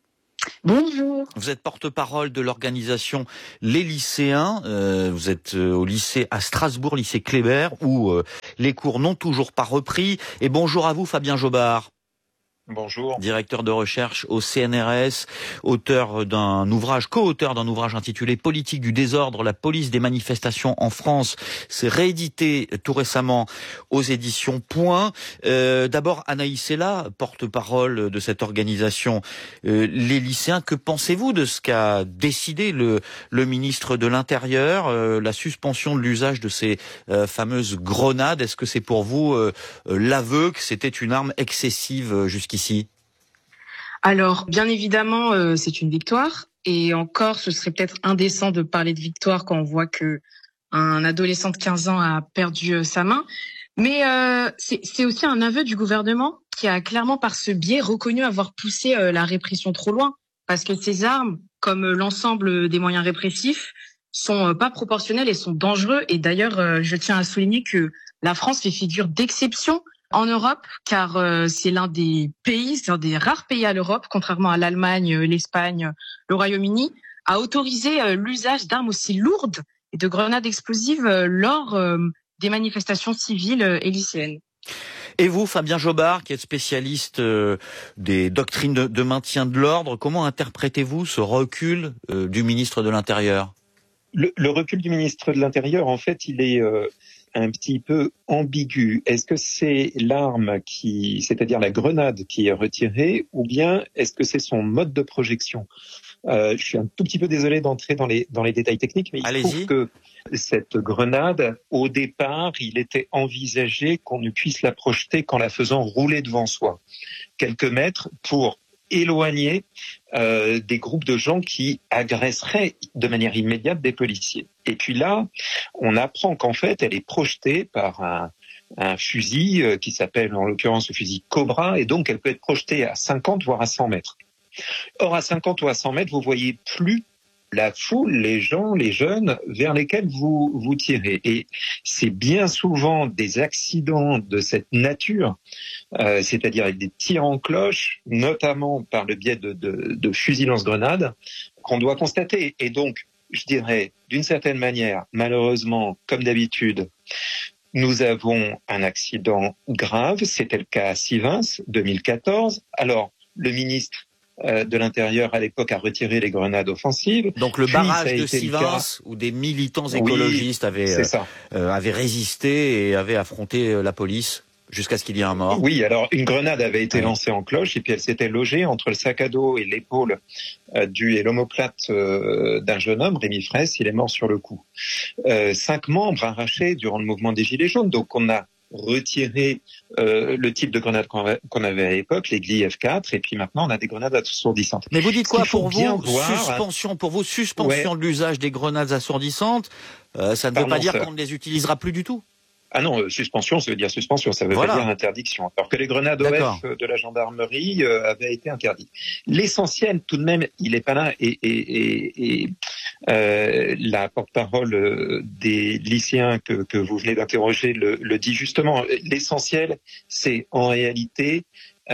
Bonjour. Vous êtes porte-parole de l'organisation Les Lycéens. Euh, vous êtes euh, au lycée à Strasbourg, lycée Kléber, où euh, les cours n'ont toujours pas repris. Et bonjour à vous, Fabien Jobard. Bonjour. Directeur de recherche au C N R S, auteur d'un ouvrage, co-auteur d'un ouvrage intitulé Politique du désordre, la police des manifestations en France. C'est réédité tout récemment aux éditions Point. Euh, d'abord, Anaïs est là, porte-parole de cette organisation. Euh, les lycéens, que pensez-vous de ce qu'a décidé le, le ministre de l'Intérieur, euh, la suspension de l'usage de ces euh, fameuses grenades? Est-ce que c'est pour vous euh, l'aveu que c'était une arme excessive euh, jusqu'à ici? Alors, bien évidemment, euh, c'est une victoire. Et encore, ce serait peut-être indécent de parler de victoire quand on voit que un adolescent de quinze ans a perdu euh, sa main. Mais euh, c'est, c'est aussi un aveu du gouvernement qui a clairement, par ce biais, reconnu avoir poussé euh, la répression trop loin. Parce que ces armes, comme euh, l'ensemble des moyens répressifs, sont euh, pas proportionnels et sont dangereux. Et d'ailleurs, euh, je tiens à souligner que la France fait figure d'exception en Europe, car euh, c'est l'un des pays, c'est un des rares pays à l'Europe, contrairement à l'Allemagne, l'Espagne, le Royaume-Uni, à autoriser euh, l'usage d'armes aussi lourdes et de grenades explosives euh, lors euh, des manifestations civiles euh, et lycéennes. Et vous, Fabien Jobard, qui êtes spécialiste euh, des doctrines de, de maintien de l'ordre, comment interprétez-vous ce recul euh, du ministre de l'Intérieur? le, le recul du ministre de l'Intérieur, en fait, il est... Euh... un petit peu ambigu. Est-ce que c'est l'arme qui, c'est-à-dire la grenade qui est retirée, ou bien est-ce que c'est son mode de projection? euh, Je suis un tout petit peu désolé d'entrer dans les dans les détails techniques, mais il Allez-y. se trouve que cette grenade, au départ, il était envisagé qu'on ne puisse la projeter qu'en la faisant rouler devant soi, quelques mètres, pour éloigner euh, des groupes de gens qui agresseraient de manière immédiate des policiers. Et puis là, on apprend qu'en fait, elle est projetée par un, un fusil euh, qui s'appelle en l'occurrence le fusil Cobra, et donc elle peut être projetée à cinquante voire à cent mètres. Or, à cinquante ou à cent mètres, vous voyez plus la foule, les gens, les jeunes vers lesquels vous vous tirez. Et c'est bien souvent des accidents de cette nature, euh, c'est-à-dire avec des tirs en cloche, notamment par le biais de, de, de fusils lance-grenades, qu'on doit constater. Et donc, je dirais, d'une certaine manière, malheureusement, comme d'habitude, nous avons un accident grave. C'était le cas à Sivens, deux mille quatorze. Alors, le ministre de l'Intérieur à l'époque a retiré les grenades offensives. Donc le Puis, barrage de Sivens, où des militants écologistes oui, avaient, euh, avaient résisté et avaient affronté la police jusqu'à ce qu'il y ait un mort. Oui, alors une grenade avait été lancée en cloche et puis elle s'était logée entre le sac à dos et l'épaule euh, du et l'omoplate euh, d'un jeune homme, Rémi Fraisse. Il est mort sur le coup. Euh, cinq membres arrachés durant le mouvement des Gilets jaunes. Donc on a retiré euh, le type de grenade qu'on avait à l'époque, les Gli F quatre, et puis maintenant on a des grenades assourdissantes. Mais vous dites quoi pour vous voir, suspension pour vous suspension ouais. de l'usage des grenades assourdissantes, euh, ça ne Pardon, veut pas dire ça... qu'on ne les utilisera plus du tout? Ah non, euh, suspension, ça veut dire suspension, ça veut voilà. pas dire interdiction. Alors que les grenades O F de la gendarmerie euh, avaient été interdites. L'essentiel, tout de même, il est pas là. Et, et, et, et euh, la porte-parole des lycéens que, que vous venez d'interroger le, le dit justement. L'essentiel, c'est en réalité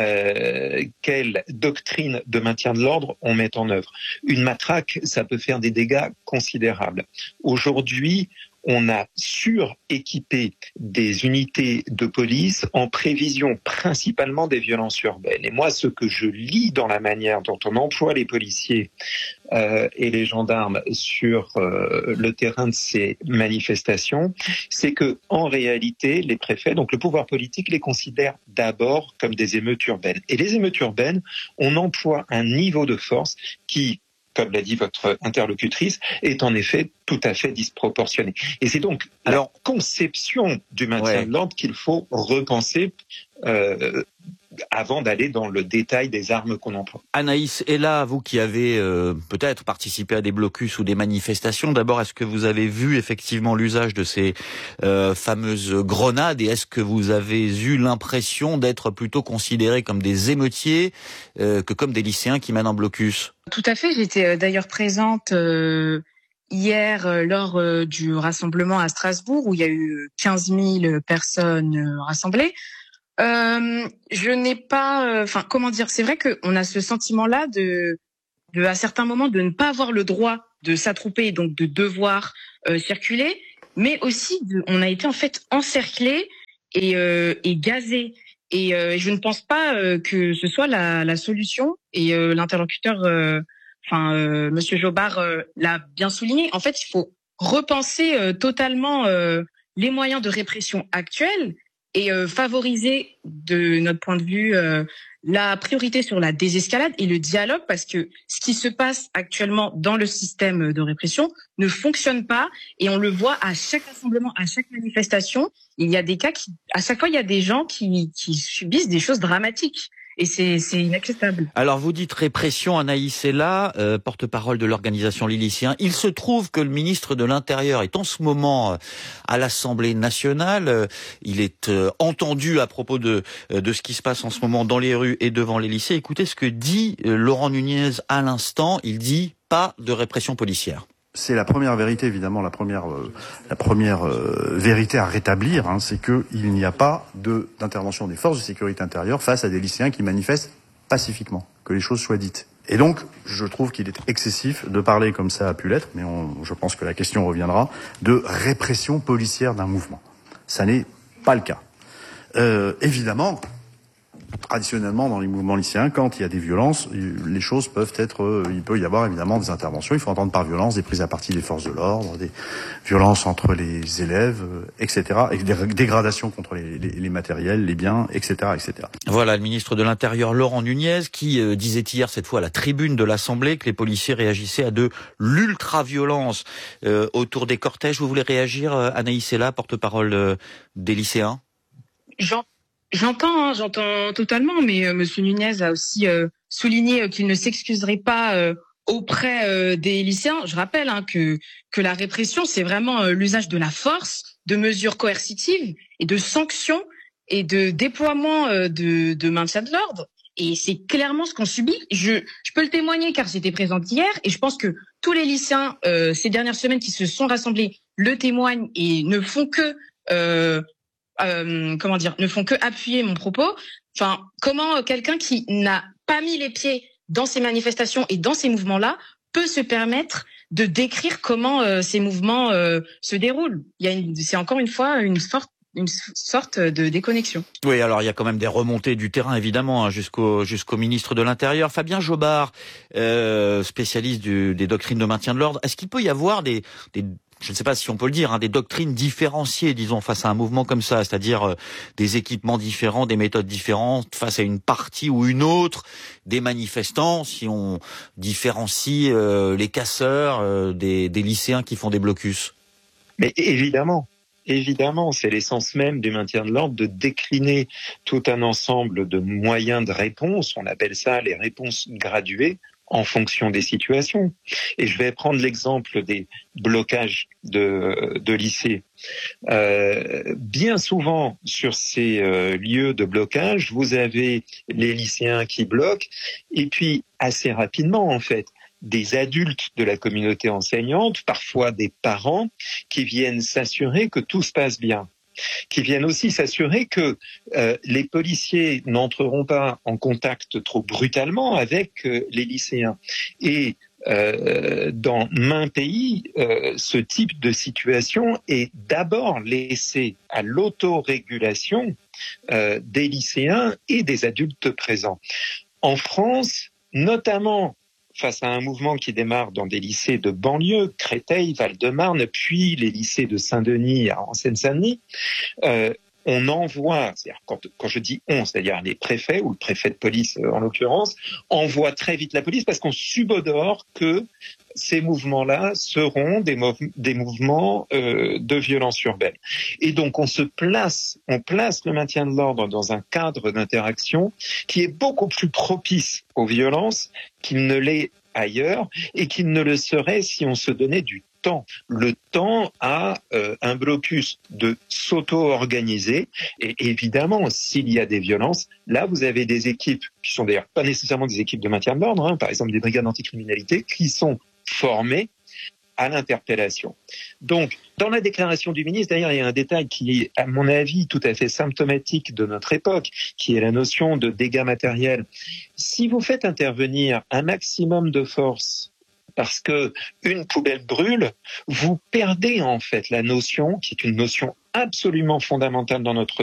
Euh, quelle doctrine de maintien de l'ordre on met en œuvre. Une matraque, ça peut faire des dégâts considérables. Aujourd'hui, on a suréquipé des unités de police en prévision principalement des violences urbaines. Et moi, ce que je lis dans la manière dont on emploie les policiers euh, et les gendarmes sur euh, le terrain de ces manifestations, c'est que en réalité, les préfets, donc le pouvoir politique, les considère d'abord comme des émeutes urbaines. Et les émeutes urbaines, on emploie un niveau de force qui, comme l'a dit votre interlocutrice, est en effet tout à fait disproportionné. Et c'est donc Alors, la conception du maintien ouais. de l'ordre qu'il faut repenser euh, avant d'aller dans le détail des armes qu'on emploie. Anaïs, et là, vous qui avez euh, peut-être participé à des blocus ou des manifestations, d'abord, est-ce que vous avez vu effectivement l'usage de ces euh, fameuses grenades et est-ce que vous avez eu l'impression d'être plutôt considérés comme des émeutiers euh, que comme des lycéens qui mènent un blocus ? Tout à fait, j'étais euh, d'ailleurs présente euh, hier euh, lors euh, du rassemblement à Strasbourg où il y a eu quinze mille personnes euh, rassemblées. Euh, je n'ai pas, enfin, euh, comment dire, c'est vrai qu'on a ce sentiment-là de, de, à certains moments, de ne pas avoir le droit de s'attrouper et donc de devoir euh, circuler, mais aussi, de, on a été en fait encerclés et, euh, et gazés. Et euh, je ne pense pas euh, que ce soit la, la solution. Et euh, l'interlocuteur, euh, enfin, euh, Monsieur Jobard euh, l'a bien souligné. En fait, il faut repenser euh, totalement euh, les moyens de répression actuels. Et euh, favoriser, de notre point de vue, euh, la priorité sur la désescalade et le dialogue, parce que ce qui se passe actuellement dans le système de répression ne fonctionne pas, et on le voit à chaque rassemblement, à chaque manifestation. Il y a des cas qui, à chaque fois, il y a des gens qui, qui subissent des choses dramatiques. Et c'est, c'est inacceptable. Alors vous dites répression, Anaïs est là, euh, porte-parole de l'organisation Les Lycéens. Il se trouve que le ministre de l'Intérieur est en ce moment euh, à l'Assemblée nationale. Euh, il est euh, entendu à propos de, euh, de ce qui se passe en ce moment dans les rues et devant les lycées. Écoutez ce que dit euh, Laurent Nunez à l'instant. Il dit pas de répression policière. C'est la première vérité, évidemment, la première, euh, la première euh, vérité à rétablir, hein, c'est qu'il n'y a pas de, d'intervention des forces de sécurité intérieure face à des lycéens qui manifestent pacifiquement, que les choses soient dites. Et donc, je trouve qu'il est excessif de parler, comme ça a pu l'être, mais on, je pense que la question reviendra, de répression policière d'un mouvement. Ça n'est pas le cas. Euh, évidemment, traditionnellement, dans les mouvements lycéens, quand il y a des violences, les choses peuvent être, il peut y avoir évidemment des interventions. Il faut entendre par violence des prises à partie des forces de l'ordre, des violences entre les élèves, et cetera, et des dégradations contre les, les, les matériels, les biens, et cetera, et cetera. Voilà le ministre de l'Intérieur Laurent Nunez qui euh, disait hier cette fois à la tribune de l'Assemblée que les policiers réagissaient à de l'ultra-violence euh, autour des cortèges. Vous voulez réagir, euh, Anaïs Sella, porte-parole euh, des lycéens? Jean. J'entends, hein, j'entends totalement, mais euh, Monsieur Nunez a aussi euh, souligné euh, qu'il ne s'excuserait pas euh, auprès euh, des lycéens. Je rappelle hein, que que la répression, c'est vraiment euh, l'usage de la force, de mesures coercitives et de sanctions et de déploiement euh, de, de maintien de l'ordre. Et c'est clairement ce qu'on subit. Je, je peux le témoigner car j'étais présente hier et je pense que tous les lycéens euh, ces dernières semaines qui se sont rassemblés le témoignent et ne font que euh, Euh, comment dire, ne font que appuyer mon propos. Enfin, comment quelqu'un qui n'a pas mis les pieds dans ces manifestations et dans ces mouvements-là peut se permettre de décrire comment euh, ces mouvements euh, se déroulent? Il y a une, c'est encore une fois une sorte une sorte de déconnexion. Oui, alors il y a quand même des remontées du terrain, évidemment, hein, jusqu'au jusqu'au ministre de l'Intérieur. Fabien Jobard, euh, spécialiste du, des doctrines de maintien de l'ordre. Est-ce qu'il peut y avoir des, des je ne sais pas si on peut le dire, hein, des doctrines différenciées, disons, face à un mouvement comme ça, c'est-à-dire euh, des équipements différents, des méthodes différentes, face à une partie ou une autre des manifestants, si on différencie euh, les casseurs euh, des, des lycéens qui font des blocus? Mais évidemment. Évidemment, c'est l'essence même du maintien de l'ordre de décliner tout un ensemble de moyens de réponse, on appelle ça les réponses graduées, en fonction des situations. Et je vais prendre l'exemple des blocages de, de lycées. Euh, bien souvent, sur ces euh, lieux de blocage, vous avez les lycéens qui bloquent, et puis assez rapidement, en fait, des adultes de la communauté enseignante, parfois des parents, qui viennent s'assurer que tout se passe bien, qui viennent aussi s'assurer que euh, les policiers n'entreront pas en contact trop brutalement avec euh, les lycéens. Et euh, dans maints pays, euh, ce type de situation est d'abord laissé à l'autorégulation euh, des lycéens et des adultes présents. En France, notamment face à un mouvement qui démarre dans des lycées de banlieue, Créteil, Val-de-Marne, puis les lycées de Saint-Denis en Seine-Saint-Denis, euh, on envoie, c'est-à-dire quand, quand je dis on, c'est-à-dire les préfets ou le préfet de police euh, en l'occurrence, envoie très vite la police parce qu'on subodore que ces mouvements-là seront des, mov- des mouvements euh, de violence urbaine. Et donc on se place, on place le maintien de l'ordre dans un cadre d'interaction qui est beaucoup plus propice aux violences qu'il ne l'est ailleurs et qu'il ne le serait si on se donnait du temps. Le temps a euh, un blocus de s'auto-organiser et évidemment, s'il y a des violences, là vous avez des équipes qui sont d'ailleurs pas nécessairement des équipes de maintien de l'ordre, hein, par exemple des brigades anticriminalité, qui sont formées à l'interpellation. Donc, dans la déclaration du ministre, d'ailleurs, il y a un détail qui est, à mon avis, tout à fait symptomatique de notre époque, qui est la notion de dégâts matériels. Si vous faites intervenir un maximum de force parce que une poubelle brûle, vous perdez en fait la notion, qui est une notion absolument fondamentale dans notre